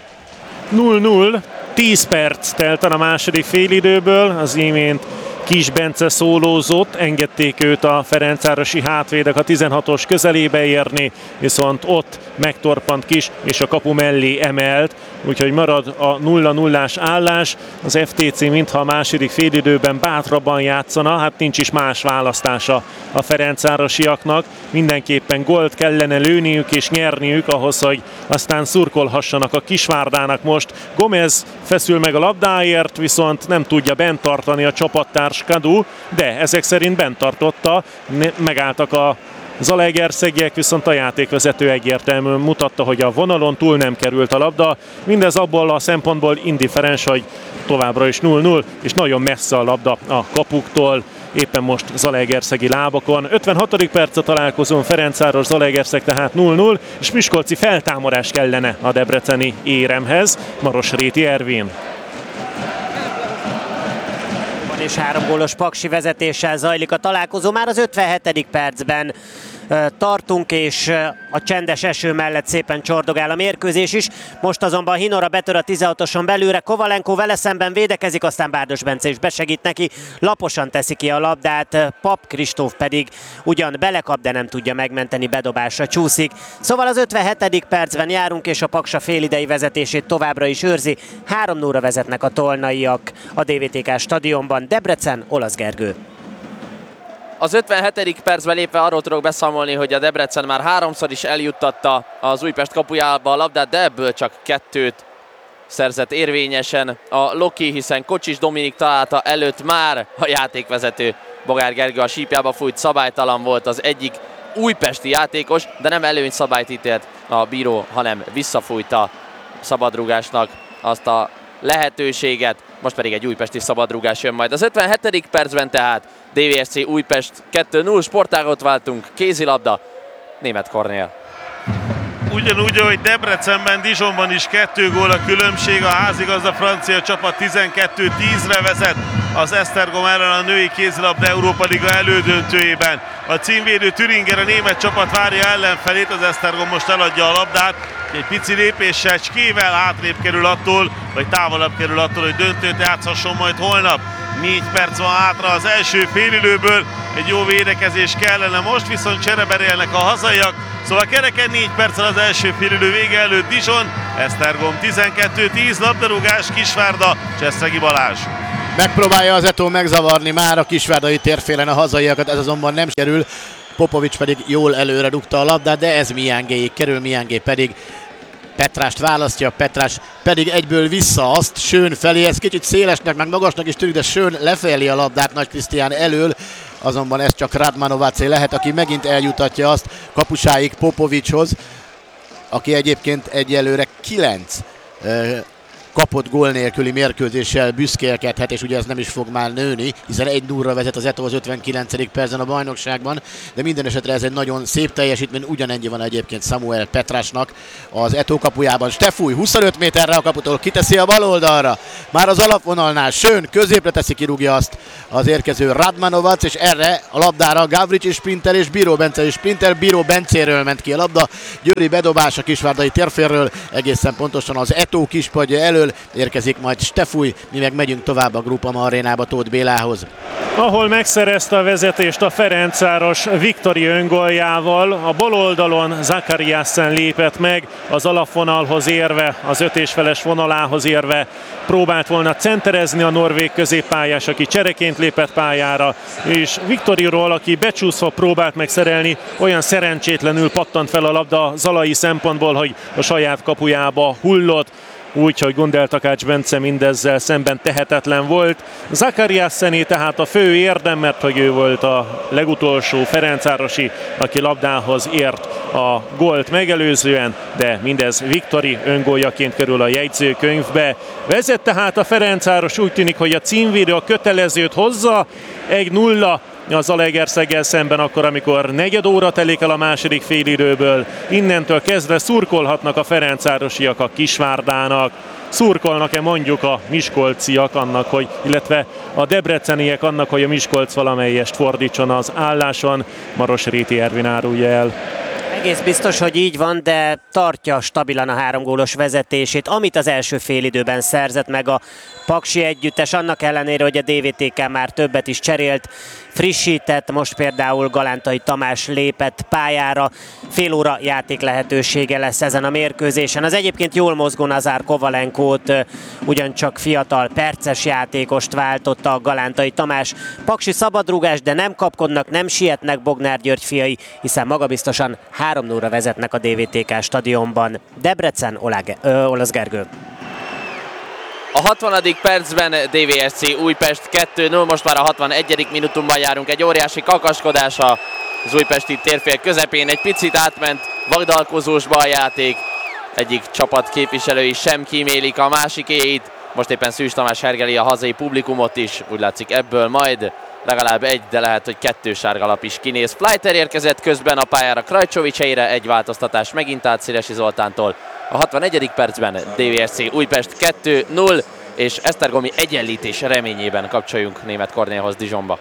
0-0, 10 perc telt a második félidőből, az imént Kis Bence szólózott, engedték őt a ferencvárosi hátvédek a 16-os közelébe érni, viszont ott megtorpant Kis, és a kapu mellé emelt, úgyhogy marad a 0-0-ás állás. Az FTC mintha a második félidőben bátrabban játszana, hát nincs is más választása a ferencvárosiaknak. Mindenképpen gólt kellene lőniük és nyerniük ahhoz, hogy aztán szurkolhassanak a Kisvárdának. Most Gomez feszül meg a labdáért, viszont nem tudja bent tartani a csapattárs Kadu, de ezek szerint bent tartotta, megálltak a zalaegerszegiek, viszont a játékvezető egyértelműen mutatta, hogy a vonalon túl nem került a labda. Mindez abból a szempontból indifferens, hogy továbbra is 0-0, és nagyon messze a labda a kapuktól, éppen most zalaegerszegi lábakon. 56. perc a találkozón, Ferencváros Zalaegerszeg tehát 0-0, és miskolci feltámadás kellene a debreceni éremhez. Marosréti Ervin. És 3 gólos paksi vezetéssel zajlik a találkozó. Már az 57. percben tartunk, és a csendes eső mellett szépen csordogál a mérkőzés is. Most azonban Hinora betör a 16-oson belőle, Kovalenko vele szemben védekezik, aztán Bárdos Bence is besegít neki, laposan teszi ki a labdát, Pap Kristóf pedig ugyan belekap, de nem tudja megmenteni, bedobásra csúszik. Szóval az 57. percben járunk, és a Paksa félidei vezetését továbbra is őrzi. 3-0-ra vezetnek a tolnaiak a DVTK stadionban. Debrecen, Olasz Gergő. Az 57. percben lépve arról tudok beszámolni, hogy a Debrecen már 3-szor is eljuttatta az Újpest kapujába a labdát, de ebből csak 2-t szerzett érvényesen a Loki, hiszen Kocsis Dominik találta előtt már a játékvezető Bogár Gergő a sípjába fújt, szabálytalan volt az egyik újpesti játékos, de nem előnyszabályt ítélt a bíró, hanem visszafújta szabadrúgásnak azt a lehetőséget. Most pedig egy újpesti szabadrúgás jön majd. Az 57. percben tehát DVSC Újpest 2-0, sportágot váltunk, kézilabda, Németh Kornél. Ugyanúgy, ahogy Debrecenben, Dijonban is 2 gól a különbség, a házigazda francia csapat 12-10-re vezet az Esztergom ellen a női kézilabda Európa Liga elődöntőjében. A címvédő Thüringer, a német csapat várja ellenfelét, az Esztergom most eladja a labdát, egy pici lépéssel, csével hátrébb kerül attól, vagy távolabb kerül attól, hogy döntőt játszhasson majd holnap. 4 perc van hátra az első félidőből, egy jó védekezés kellene most, viszont csereberélnek a hazaiak, szóval kereken 4 perccel az első félidő vége előtt Dijon, Esztergom 12-10, labdarúgás, Kisvárda, Cseszregi Balázs. Megpróbálja az Eto megzavarni már a kisvárdai térfélen a hazaiakat, ez azonban nem sikerül. Popovics pedig jól előre dugta a labdát, de ez Miángéig kerül, Miángé pedig Petrást választja, Petrás pedig egyből vissza azt Schön felé, ez kicsit szélesnek, meg magasnak is tűnik, de Schön lefejeli a labdát Nagy Krisztián elől, azonban ez csak Radmanovácé lehet, aki megint eljutatja azt kapusáig Popovicshoz, aki egyébként egyelőre 9 kapott gól nélküli mérkőzéssel büszkélkedhet, és ugye ez nem is fog már nőni, hiszen 1-0-ra vezet az Eto az 59. percen a bajnokságban, de minden esetre ez egy nagyon szép teljesítmény, ugyanennyi van egyébként Samuel Petrásnak az Eto kapujában. Stefúj 25 méterre a kaputól kiteszi a bal oldalra, már az alapvonalnál, Schön középre teszi, kirúgja azt az érkező Radmanovac, és erre a labdára Gavrics is sprinter, és Bíró Bence is sprinter. Bíró Bencéről ment ki a labda, győri bedobás a kisvárdai térfélről, egészen pontosan az Eto kispadja elől érkezik majd Stefúj, mi meg megyünk tovább a Groupama arénába Tóth Bélához. Ahol megszerezte a vezetést a Ferencváros Viktori öngoljával, a bal oldalon Zakariasen lépett meg, az alapvonalhoz érve, az 5,5-es vonalához érve próbált volna centerezni a norvég középpályás, aki csereként lépett pályára, és Viktoriról, aki becsúszva próbált megszerelni, olyan szerencsétlenül pattant fel a labda zalai szempontból, hogy a saját kapujába hullott, úgyhogy Gundel Takács Bence mindezzel szemben tehetetlen volt. Zakariasené tehát a fő érdem, mert hogy ő volt a legutolsó ferencvárosi, aki labdához ért a gólt megelőzően, de mindez Viktori öngóljaként kerül a jegyzőkönyvbe. Vezet tehát a Ferencváros, úgy tűnik, hogy a címvédő a kötelezőt hozza, 1-0 a Zalaegerszeggel szemben akkor, amikor negyed óra telik el a második félidőből. Innentől kezdve szurkolhatnak a ferencvárosiak a Kisvárdának. Szurkolnak-e mondjuk a miskolciak annak, hogy, illetve a debreceniek annak, hogy a Miskolc valamelyest fordítson az álláson? Maros Réti Ervin árulja el. Egész biztos, hogy így van, de tartja stabilan a 3 gólos vezetését, amit az első félidőben szerzett meg a paksi együttes, annak ellenére, hogy a DVTK már többet is cserélt, frissített, most például Galántai Tamás lépett pályára, fél óra játék lehetősége lesz ezen a mérkőzésen. Az egyébként jól mozgó Nazár Kovalenkót, ugyancsak fiatal perces játékost váltotta a Galántai Tamás. Paksi szabadrúgás, de nem kapkodnak, nem sietnek Bognár György fiai, hiszen magabiztosan 3-0-ra vezetnek a DVTK stadionban. Debrecen, Olasz Gergő. A 60. percben DVSC Újpest 2-0, most már a 61. minutumban járunk, egy óriási kakaskodás az újpesti térfél közepén, egy picit átment vagdalkozósba a játék, egyik csapat képviselői sem kímélik a másikéit, most éppen Szűcs Tamás hergeli a hazai publikumot is, úgy látszik ebből majd legalább egy, de lehet, hogy 2 sárgalap is kinéz. Fleiter érkezett közben a pályára Krajcsovics helyére, egy változtatás megint át Szélesi Zoltántól. A 61. percben DVSC Újpest 2-0, és esztergomi egyenlítés reményében kapcsoljunk Németh Kornélhoz Dijonba.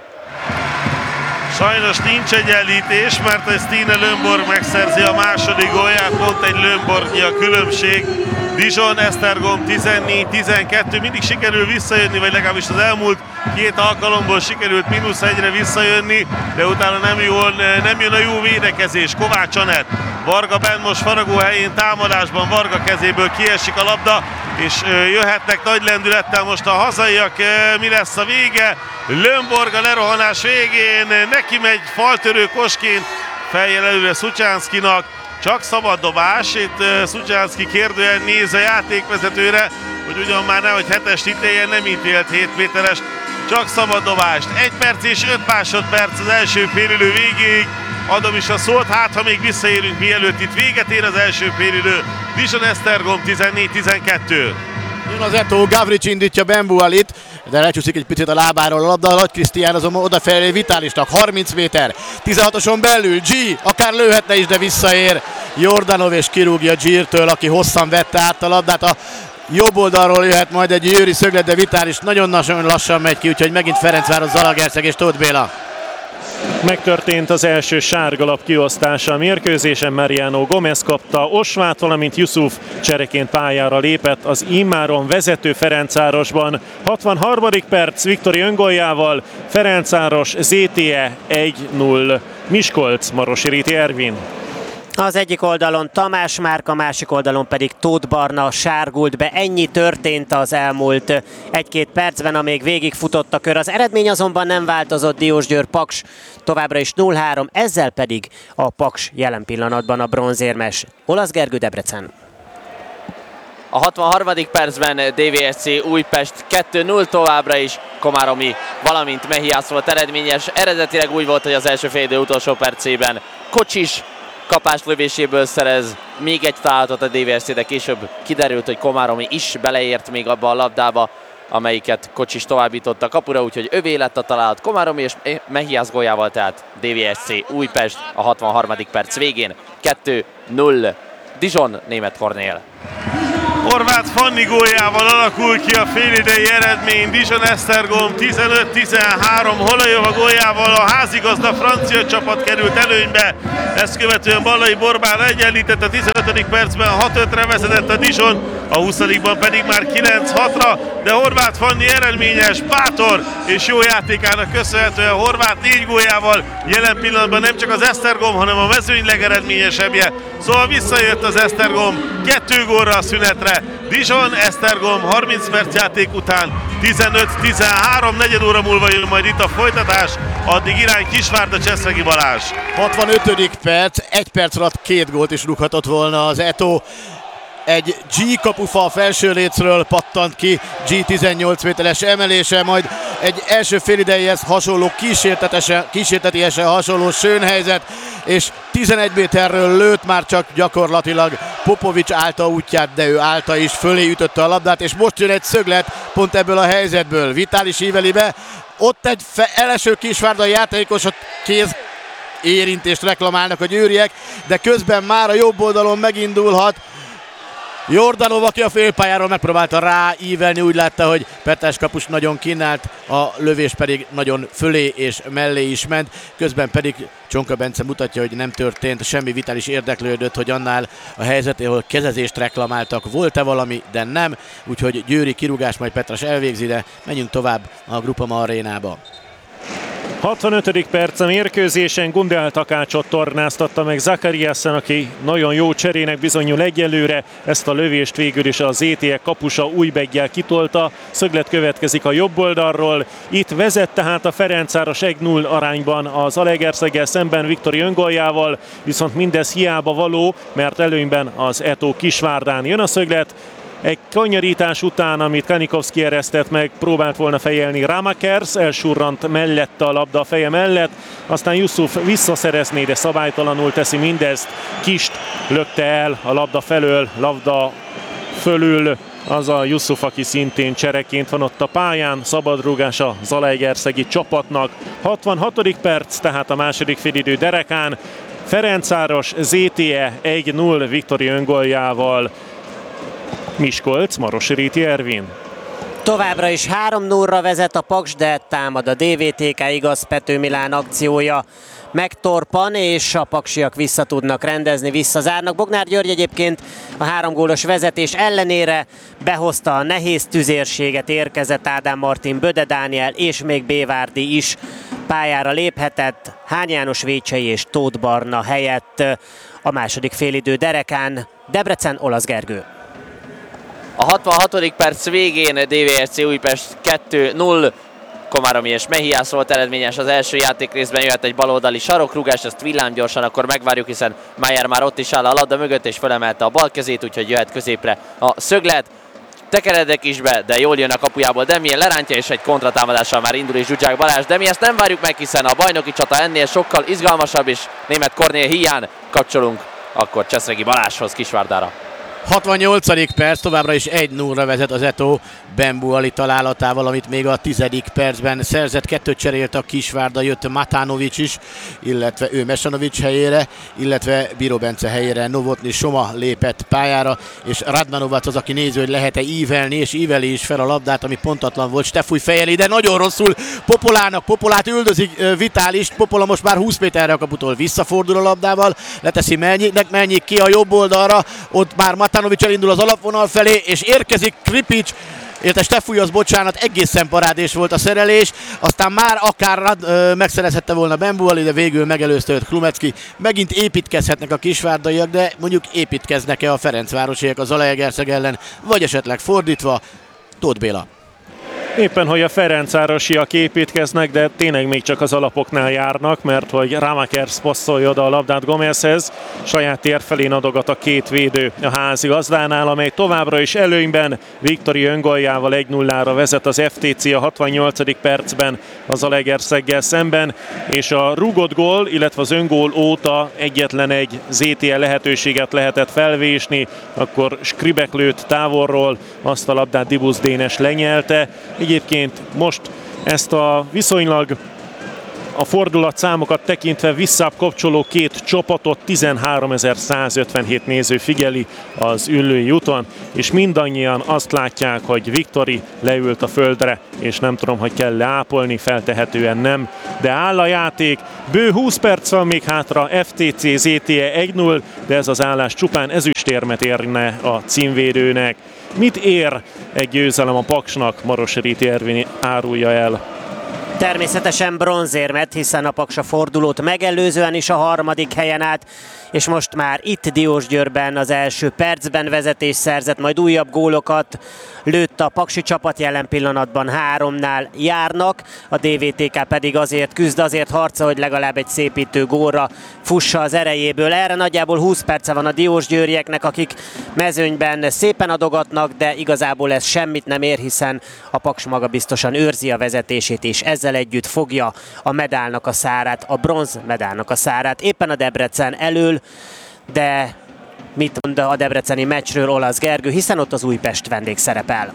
Sajnos nincs egyenlítés, mert a Stine Lönnborg megszerzi a második gólját, pont egy Lönnborgnyi a különbség. Dijon, Esztergom 14-12, mindig sikerül visszajönni, vagy legalábbis az elmúlt 2 alkalomból sikerült -1-re visszajönni, de utána nem jön a jó védekezés. Kovács Anett, Varga benn most faragó helyén támadásban, Varga kezéből kiesik a labda, és jöhetnek nagy lendülettel most a hazaiak. Mi lesz a vége? Lönnborg a lerohanás végén, neki megy faltörő kosként, feljel előre Szucsánszkinak, csak szabad dobás. Itt Szucsánszki kérdően néz a játékvezetőre, hogy ugyan már nehogy 7-est ítéljen, nem ítélt 7 méteres, csak szabad dobást. 1 perc és 5 másodperc az első félidő végéig. Adom is a szót, hát ha még visszaérünk, mielőtt itt véget ér az első félidő. Dijon Esztergom 14-12. Jön az Eto, Gavrics indítja Bembualit, de lecsúszik egy picit a lábáról a labda, a Nagy Krisztián azonban odafelé Vitálisnak, 30 méter, 16-oson belül, G, akár lőhetne is, de visszaér Jordanov és kirúgja G-től, aki hosszan vette át a labdát. A jobb oldalról jöhet majd egy Győri szöglet, de Vitális nagyon lassan megy ki, úgyhogy megint Ferencváros, Zalaegerszeg és Tóth Béla. Megtörtént az első sárgalap kiosztása a mérkőzésen, Mariano Gomez kapta Osvát, valamint Yusuf csereként pályára lépett az immáron vezető Ferencvárosban. 63. perc Viktori öngoljával, Ferencváros ZTE 1-0. Miskolc, Marosi Réti Ervin. Az egyik oldalon Tamás Márk, a másik oldalon pedig Tóth Barna sárgult be. Ennyi történt az elmúlt 1-2 percben, amíg végigfutott a kör. Az eredmény azonban nem változott, Diósgyőr Paks továbbra is 0-3, ezzel pedig a Paks jelen pillanatban a bronzérmes. Olasz Gergő, Debrecen. A 63. percben DVSC Újpest 2-0 továbbra is, Komáromi, valamint Mehiász volt eredményes. Eredetileg úgy volt, hogy az első félidő utolsó percében Kocsis kapáslövéséből szerez még egy találatot a DVSC, de később kiderült, hogy Komáromi is beleért még abba a labdába, amelyiket Kocsis továbbított a kapura, úgyhogy övé lett a találat Komáromi és Mehias góljával, tehát DVSC Újpest a 63. perc végén 2-0 Dijon Német Kornél. Horváth Fanni góljával alakul ki a félidei eredmény. Dijon Esztergom 15-13, Holajova góljával a házigazda francia csapat került előnybe. Ezt követően Ballai Borbála egyenlített a 15. percben, 6-5-re vezetett a Dijon, a 20-ban pedig már 9-6-ra, de Horváth Fanni eredményes, bátor és jó játékának köszönhetően Horváth 4 góljával jelen pillanatban nem csak az Esztergom, hanem a mezőny legeredményesebbje. Szóval visszajött az Esztergom 2 gólra a szünetre. Dijon Esztergom 30 perc játék után 15-13, negyed óra múlva jön majd itt a folytatás, addig irány Kisvárda, Cseszregi Balázs. 65. perc, 1 perc alatt 2 gólt is rúghatott volna az Eto. Egy G kapufa a felső lécről pattant ki, G 18 méteres emelése, majd egy első félidejéhez hasonló kísértetiesen hasonló sőnhelyzet, és 11 méterről lőtt, már csak gyakorlatilag Popovics állta útját, de ő állta is, fölé ütötte a labdát, és most jön egy szöglet pont ebből a helyzetből. Vitális íveli be, ott egy eleső Kisvárdai játékosot kéz érintést reklamálnak a győriek, de közben már a jobb oldalon megindulhat Jordanov, aki a félpályáról megpróbálta ráívelni, úgy látta, hogy Petrás kapus nagyon kínált, a lövés pedig nagyon fölé és mellé is ment, közben pedig Csonka Bence mutatja, hogy nem történt semmi, Vitális érdeklődött, hogy annál a helyzetéhol kezezést reklamáltak, volt-e valami, de nem, úgyhogy győri kirúgás, majd Petrás elvégzi, de menjünk tovább a Groupama arénába. 65. perc a mérkőzésen Gundel Takácsot tornáztatta meg Zakariasen, aki nagyon jó cserének bizonyul egyelőre. Ezt a lövést végül is az ETE kapusa Újbeggel kitolta. Szöglet következik a jobb oldalról. Itt vezet tehát a Ferencváros 1-0 arányban az Zalaegerszeggel szemben Viktori öngoljával, viszont mindez hiába való, mert előnyben az Eto Kisvárdán jön a szöglet. Egy kanyarítás után, amit Kanikovszki eresztett meg, próbált volna fejelni Ramakers, elsurrant mellette a labda a feje mellett, aztán Yusuf visszaszerezné, de szabálytalanul teszi mindezt. Kist lökte el a labda felől, labda fölül az a Yusuf, aki szintén csereként van ott a pályán. Szabadrúgás a zalaegerszegi csapatnak. 66. perc, tehát a második félidő derekán. Ferencváros ZTE 1-0 Viktori öngoljával. Miskolc, Marosi Réti Ervin. Továbbra is 3-0-ra vezet a Paks, de támad a DVTK, igaz, Pető Milán akciója megtorpan, és a paksiak vissza tudnak rendezni, visszazárnak. Bognár György egyébként a 3 gólos vezetés ellenére behozta a nehéz tüzérséget, érkezett Ádám Martin, Böde Dániel és még Bévárdi is pályára léphetett. Hány János Vécsei és Tóth Barna helyett a második félidő derekán. Debrecen, Olasz Gergő. A 66. perc végén DVSC Újpest 2-0. Komáromi és Mehias volt eredményes az első játékrészben, jöhet egy baloldali sarokrúgás, ezt villámgyorsan akkor megvárjuk, hiszen Mayer már ott is áll a labda mögött és felemelte a bal kezét, úgyhogy jöhet középre a szöglet. Tekeredek is be, de jól jön a kapujából Demien, lerántja, és egy kontratámadással már indul is Zsuzsák Balázs. De mi ezt nem várjuk meg, hiszen a bajnoki csata ennél sokkal izgalmasabb, és Német Kornél hiány kapcsolunk akkor Cseszregi Balázshoz, Kisvárdára. 68. perc, továbbra is 1-0-ra vezet az Eto Bembu Ali találatával, amit még a 10. percben szerzett. 2 cserélt a Kisvárda, jött Matánovics is, illetve ő Mesanovics helyére, illetve Bíró Bence helyére Novotny Soma lépett pályára, és Radmanovac az, aki néző, hogy lehet-e ívelni, és íveli is fel a labdát, ami pontatlan volt. Stefúj fejeli, de nagyon rosszul Popolának, Popolát üldözik Vitálist, Popola most már 20 méterre a kaputól visszafordul a labdával, leteszi Melnyiknek, Melnyik ki a jobb oldalra, ott már Matánovics elindul az alapvonal felé, és érkezik Kripics, illetve Stefújhoz, bocsánat, egészen parádés volt a szerelés, aztán már akár megszerezhette volna Bembu Ali, de végül megelőzte őt Klumecki. Megint építkezhetnek a kisvárdaiak, de mondjuk építkeznek-e a ferencvárosiak a Zalaegerszeg ellen, vagy esetleg fordítva? Tóth Béla. Éppen, hogy a ferencvárosiak építkeznek, de tényleg még csak az alapoknál járnak, mert hogy Ramakers passzolja oda a labdát Gomezhez, saját tér felén adogat a két védő a házigazdánál, amely továbbra is előnyben Viktori öngoljával 1-0-ra vezet az FTC a 68. percben az Zalaegerszeggel szemben, és a rúgott gól, illetve az öngól óta egyetlen egy ZTE lehetőséget lehetett felvésni, akkor Skribek lőtt távolról, azt a labdát Dibusz Dénes lenyelte. Egyébként most ezt a viszonylag a fordulatszámokat tekintve visszább kapcsoló két csapatot 13.157 néző figyeli az Üllői úton, és mindannyian azt látják, hogy Viktori leült a földre, és nem tudom, hogy kell leápolni, feltehetően nem, de áll a játék, bő 20 perc van még hátra, FTC ZTE 1-0, de ez az állás csupán ezüstérmet érne a címvédőnek. Mit ér egy győzelem a Paksnak? Maros Ríti Ervin árulja el. Természetesen bronzérmet, hiszen a Paks a fordulót megelőzően is a harmadik helyen állt, és most már itt Diósgyőrben az első percben vezetés szerzett, majd újabb gólokat lőtt a paksi csapat, jelen pillanatban 3-nál járnak, a DVTK pedig azért küzd, azért harca, hogy legalább egy szépítő gólra fussa az erejéből. Erre nagyjából 20 perce van a diósgyőrieknek, akik mezőnyben szépen adogatnak, de igazából ez semmit nem ér, hiszen a Paks maga biztosan őrzi a vezetését, és ezzel együtt fogja a medálnak a szárát, a bronz medálnak a szárát. Éppen a Debrecen elől, de mit mond a debreceni meccsről Olasz Gergő, hiszen ott az Újpest vendég szerepel.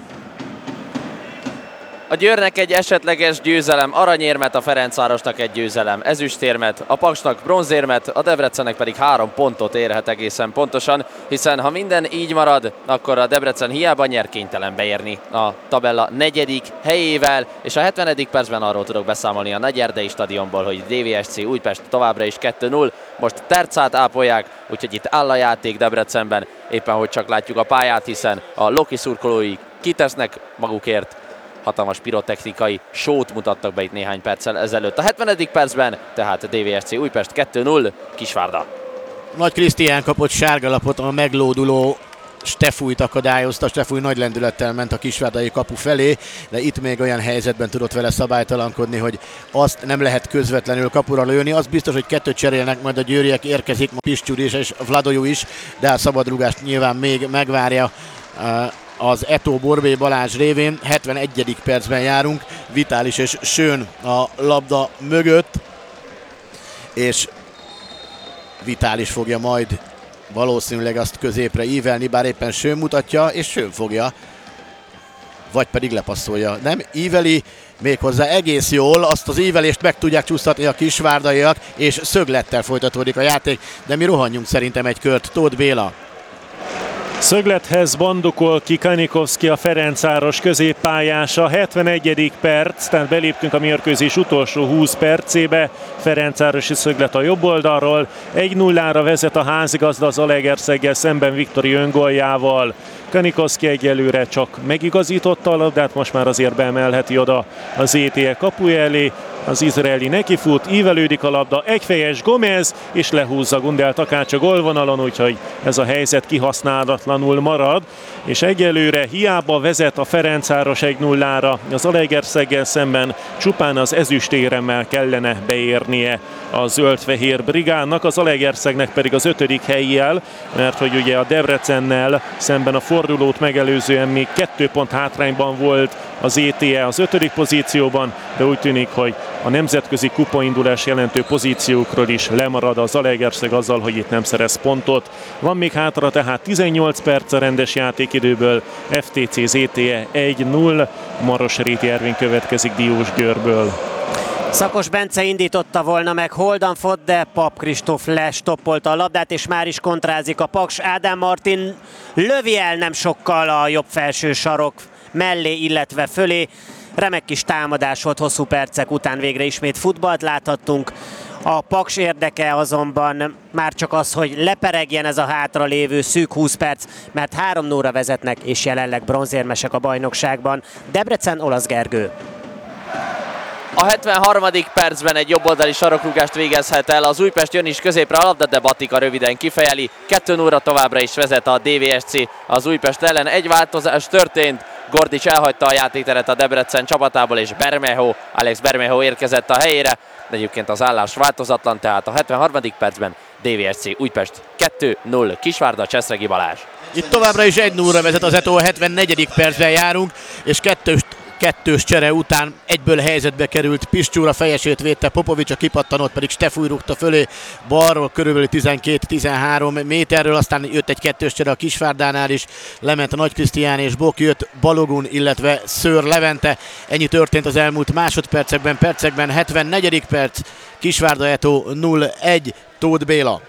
A Győrnek egy esetleges győzelem, aranyérmet, a Ferencvárosnak egy győzelem, ezüstérmet, a Paksnak bronzérmet, a Debrecennek pedig 3 pontot érhet egészen pontosan, hiszen ha minden így marad, akkor a Debrecen hiába nyer, kénytelen beérni a tabella 4. helyével, és a 70. percben arról tudok beszámolni a Nagyerdei stadionból, hogy DVSC Újpest továbbra is 2-0, most tercát ápolják, úgyhogy itt áll a játék Debrecenben, éppen hogy csak látjuk a pályát, hiszen a Loki szurkolói kitesznek magukért, hatalmas pirotechnikai sót mutattak be itt néhány perccel ezelőtt. A 70. percben tehát DVSC Újpest 2-0, Kisvárda. Nagy Krisztián kapott sárgalapot, a meglóduló Stefújt akadályozta, Stefúj nagy lendülettel ment a kisvárdai kapu felé, de itt még olyan helyzetben tudott vele szabálytalankodni, hogy azt nem lehet közvetlenül kapura lőni. Az biztos, hogy 2 cserélnek, majd a győriek érkezik, Pisztyúr is és Vladojú is, de a szabadrúgást nyilván még megvárja az Eto Borbély Balázs révén. 71. percben járunk, Vitális és Schön a labda mögött, és Vitális fogja majd valószínűleg azt középre ívelni, bár éppen Schön mutatja, és Schön fogja, vagy pedig lepasszolja. Nem íveli, méghozzá egész jól, azt az ívelést meg tudják csúsztatni a kisvárdaiak, és szöglettel folytatódik a játék, de mi rohanjunk szerintem egy kört. Tóth Béla. Szöglethez bandukol ki Kanikovszki, a Ferencváros középpályása. 71. perc, tehát beléptünk a mérkőzés utolsó 20 percébe. Ferencvárosi szöglet a jobb oldalról. 1-0-ra vezet a házigazda az Zalaegerszeggel szemben Viktori öngoljával. Kanikovszki egyelőre csak megigazította a labdát, most már azért beemelheti oda az ZTE kapuja elé. Az izraeli nekifut, ívelődik a labda, egyfejes Gomez, és lehúzza Gundel Takács a gólvonalon, úgyhogy ez a helyzet kihasználatlanul marad, és egyelőre hiába vezet a Ferencváros 1-0-ra, az Zalaegerszeggel szemben csupán az ezüstéremmel kellene beérnie a zöld-fehér brigádnak, az Zalaegerszegnek pedig az 5. helyjel, mert hogy ugye a Debrecennel szemben a fordulót megelőzően még 2 pont hátrányban volt az ETE az 5. pozícióban, de úgy tűnik, hogy a nemzetközi kupaindulás jelentő pozíciókról is lemarad a Zalaegerszeg azzal, hogy itt nem szerez pontot. Van még hátra tehát 18 perc a rendes játékidőből, FTC ZTE 1-0, Maros Réti Ervin következik Diósgyőrből. Szakos Bence indította volna meg Holdanfot, de Pap Kristóf lestoppolta a labdát, és már is kontrázik a Paks. Ádám Martin lövi el nem sokkal a jobb felső sarok mellé, illetve fölé. Remek kis támadás volt, hosszú percek után végre ismét futballt láthattunk. A Paks érdeke azonban már csak az, hogy leperegjen ez a hátralévő szűk 20 perc, mert 3-0-ra vezetnek, és jelenleg bronzérmesek a bajnokságban. Debrecen, Olasz Gergő. A 73. percben egy jobboldali sarokrúgást végezhet el. Az Újpest jön is középre a labda, de Batika röviden kifejeli. 2-0-ra továbbra is vezet a DVSC az Újpest ellen. Egy változás történt. Gordics elhagyta a játékteret a Debrecen csapatából, és Alex Bermejo érkezett a helyére. De egyébként az állás változatlan, tehát a 73. percben DVSC Újpest 2-0, Kisvárda, Cseszregi Balázs. Itt továbbra is 1-0-ra vezet az Eto, a 74. percben járunk, és kettős csere után egyből helyzetbe került Piscsúr, a fejesét védte Popovics, a kipattanót pedig Stefúj rúgta fölé balról körülbelül 12-13 méterről, aztán jött egy kettős csere a Kisvárdánál is, lement Nagy Krisztián és Bok, jött Balogun, illetve Szőr Levente. Ennyi történt az elmúlt percekben, 74. perc, Kisvárda Eto 0-1, Tóth Béla.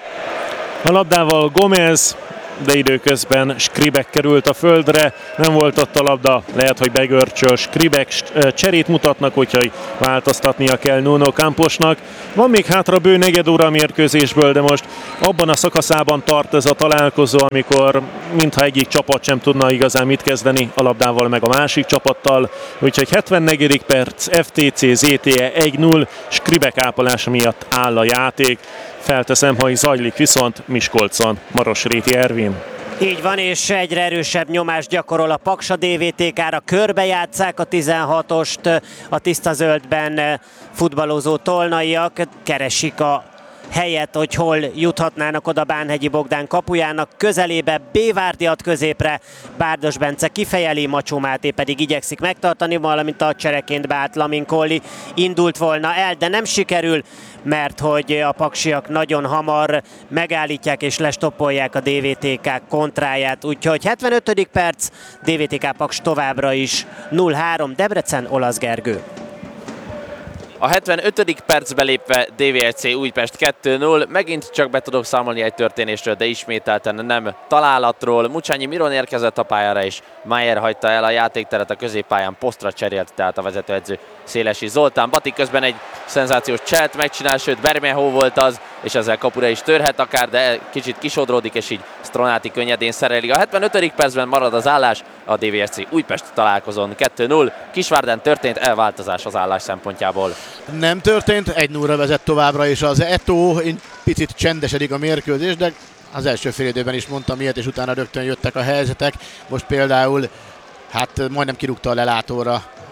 A labdával Gomez, de időközben Skribek került a földre, nem volt ott a labda, lehet, hogy begörcsöl Skribek, cserét mutatnak, úgyhogy változtatnia kell Nuno Camposnak. Van még hátra bő negyed óra a mérkőzésből, de most abban a szakaszában tart ez a találkozó, amikor mintha egyik csapat sem tudna igazán mit kezdeni a labdával meg a másik csapattal, úgyhogy 74. perc, FTC ZTE 1-0, Skribek ápolása miatt áll a játék. Felteszem, ha zajlik viszont Miskolcon, Marosréti Ervin. Így van, és egyre erősebb nyomást gyakorol a Paks a DVTK-ra, körbejátsszák a 16-ost, a tiszta zöldben futballozó tolnaiak, keresik a helyet, hogy hol juthatnának oda Bánhegyi Bogdán kapujának közelébe, Bévárdiat középre, Bárdos Bence kifejeli, Macsó Máté pedig igyekszik megtartani, valamint a csereként beállt Lamin Colli indult volna el, de nem sikerül, mert hogy a paksiak nagyon hamar megállítják és lestoppolják a DVTK kontráját, úgyhogy 75. perc, DVTK Paks továbbra is 0-3, Debrecen, Olasz Gergő. A 75. percbe lépve DVSC Újpest 2-0, megint csak be tudok számolni egy történésről, de ismételten nem találatról. Mucsányi Miron érkezett a pályára, és Mayer hagyta el a játékteret a középpályán, posztra cserélt, tehát a vezetőedző Szélesi Zoltán. Bati közben egy szenzációs cselt megcsinál, sőt Bermejo volt az, és ezzel kapura is törhet akár, de kicsit kisodródik, és így Stronati könnyedén szereli. A 75. percben marad az állás, a DVSC Újpest találkozón 2-0. Kisvárdán történt elváltozás az állás szempontjából. Nem történt, 1-0-ra vezet továbbra is az Eto, picit csendesedik a mérkőzés, de az első fél időben is mondtam ilyet, és utána rögtön jöttek a helyzetek. Most például majdnem kirúgta a lelátóra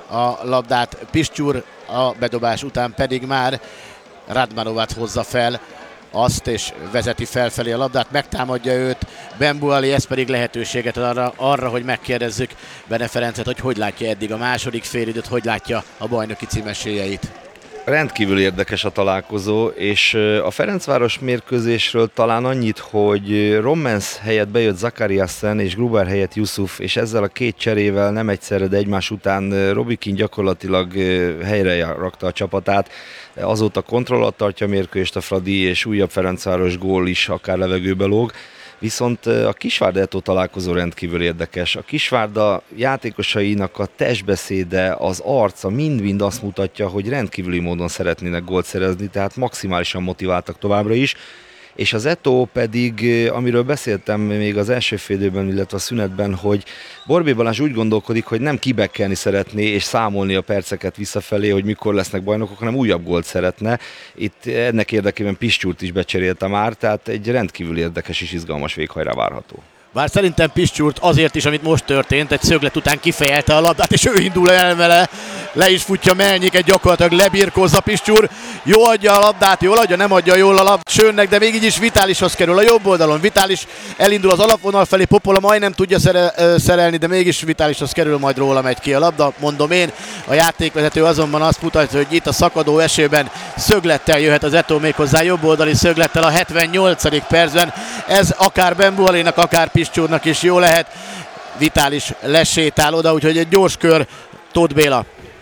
a labdát Piscsúr, a bedobás után pedig már Radmanovat hozza fel azt, és vezeti felfelé a labdát, megtámadja őt Bembuali, ez pedig lehetőséget ad arra, hogy megkérdezzük Bene Ferencet, hogy látja eddig a második félidőt, hogy látja a bajnoki cím esélyeit. Rendkívül érdekes a találkozó, és a Ferencváros mérkőzésről talán annyit, hogy Rommens helyett bejött Zakariasen és Gruber helyett Yusuf, és ezzel a két cserével nem egyszerre, de egymás után Robikin gyakorlatilag helyre rakta a csapatát. Azóta kontroll alatt tartja a mérkőzést a Fradi, és újabb Ferencváros gól is akár levegőbe lóg. Viszont a Kisvárda Eto találkozó rendkívül érdekes. A Kisvárda játékosainak a testbeszéde, az arca mind-mind azt mutatja, hogy rendkívüli módon szeretnének gólt szerezni, tehát maximálisan motiváltak továbbra is. És az Eto pedig, amiről beszéltem még az első fél időben, illetve a szünetben, hogy Borbély Balázs úgy gondolkodik, hogy nem kibekkelni szeretné és számolni a perceket visszafelé, hogy mikor lesznek bajnokok, hanem újabb gólt szeretne. Itt ennek érdekében Piscsúrt is becserélte már, tehát egy rendkívül érdekes és izgalmas véghajrá várható. Bár szerintem Piscsúrt azért is, amit most történt, egy szöglet után kifejelte a labdát, és ő indul el vele, le is futja Melnyiket, gyakorlatilag lebirkózza Piscsúr, jó adja a labdát, jól adja, nem adja jól a labdát Sönnek, de még így is Vitálishoz kerül a jobb oldalon. Vitális elindul az alapvonal felé, Popola majdnem tudja szerelni, de mégis Vitálishoz kerül, majd róla megy ki a labda. Mondom én, a játékvezető azonban azt mutatja, hogy itt a szakadó esőben szöglettel jöhet az Eto, méghozzá jobb oldali szöglettel a 78. percben. Ez akár Bembualénak, akár Piscsúrnak is jó lehet. Vitális lesétál oda, úgyhogy egy gyors kör, Tóth Béla.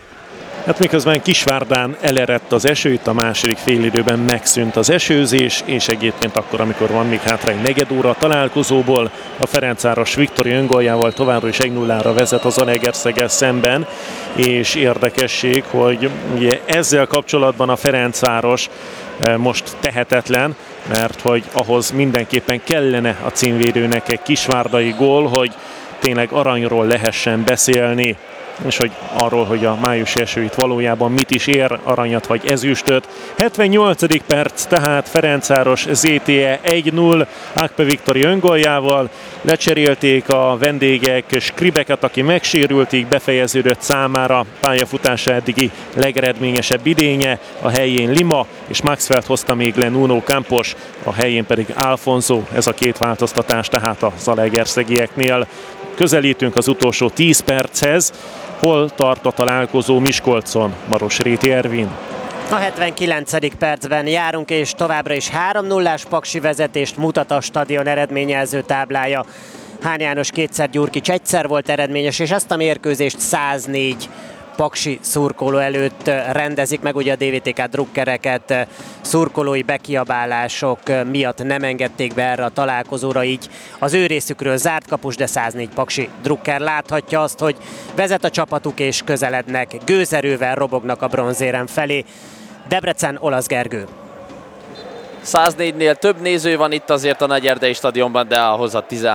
Hát miközben Kisvárdán elerett az eső, itt a második félidőben megszűnt az esőzés, és egyébként akkor, amikor van még hátra egy negyed óra a találkozóból, a Ferencváros Viktori öngoljával továbbra is 1-0-ra vezet az Zalaegerszeggel szemben, és érdekesség, hogy ugye ezzel kapcsolatban a Ferencváros most tehetetlen, mert hogy ahhoz mindenképpen kellene a címvédőnek egy kisvárdai gól, hogy tényleg aranyról lehessen beszélni. és hogy arról, hogy a májusi eső itt valójában mit is ér, aranyat vagy ezüstöt. 78. perc, tehát Ferencváros ZTE 1-0 Akpe Viktori öngoljával. Lecserélték a vendégek Skribeket, aki megsérült, így befejeződött számára pályafutása eddigi legeredményesebb idénye. A helyén Lima, és Maxwell hozta még le Nuno Campos, a helyén pedig Alfonso. Ez a két változtatás tehát a zalaegerszegieknél. Közelítünk az utolsó 10 perchez. Hol tart a találkozó Miskolcon? Maros-Réti Ervin. A 79. percben járunk, és továbbra is 3-0-ás Paksi vezetést mutat a stadion eredményjelző táblája. Hán János kétszer, Gyurkics egyszer volt eredményes, és ezt a mérkőzést 104 paksi szurkoló előtt rendezik meg, ugye a DVTK drukkereket szurkolói bekiabálások miatt nem engedték be erre a találkozóra, így az ő részükről zárt kapus, de 104 paksi drukker láthatja azt, hogy vezet a csapatuk és közelednek, gőzerővel robognak a bronzérem felé. Debrecen, Olasz Gergő. 104-nél több néző van itt azért a Nagyerdei stadionban, de ahhoz a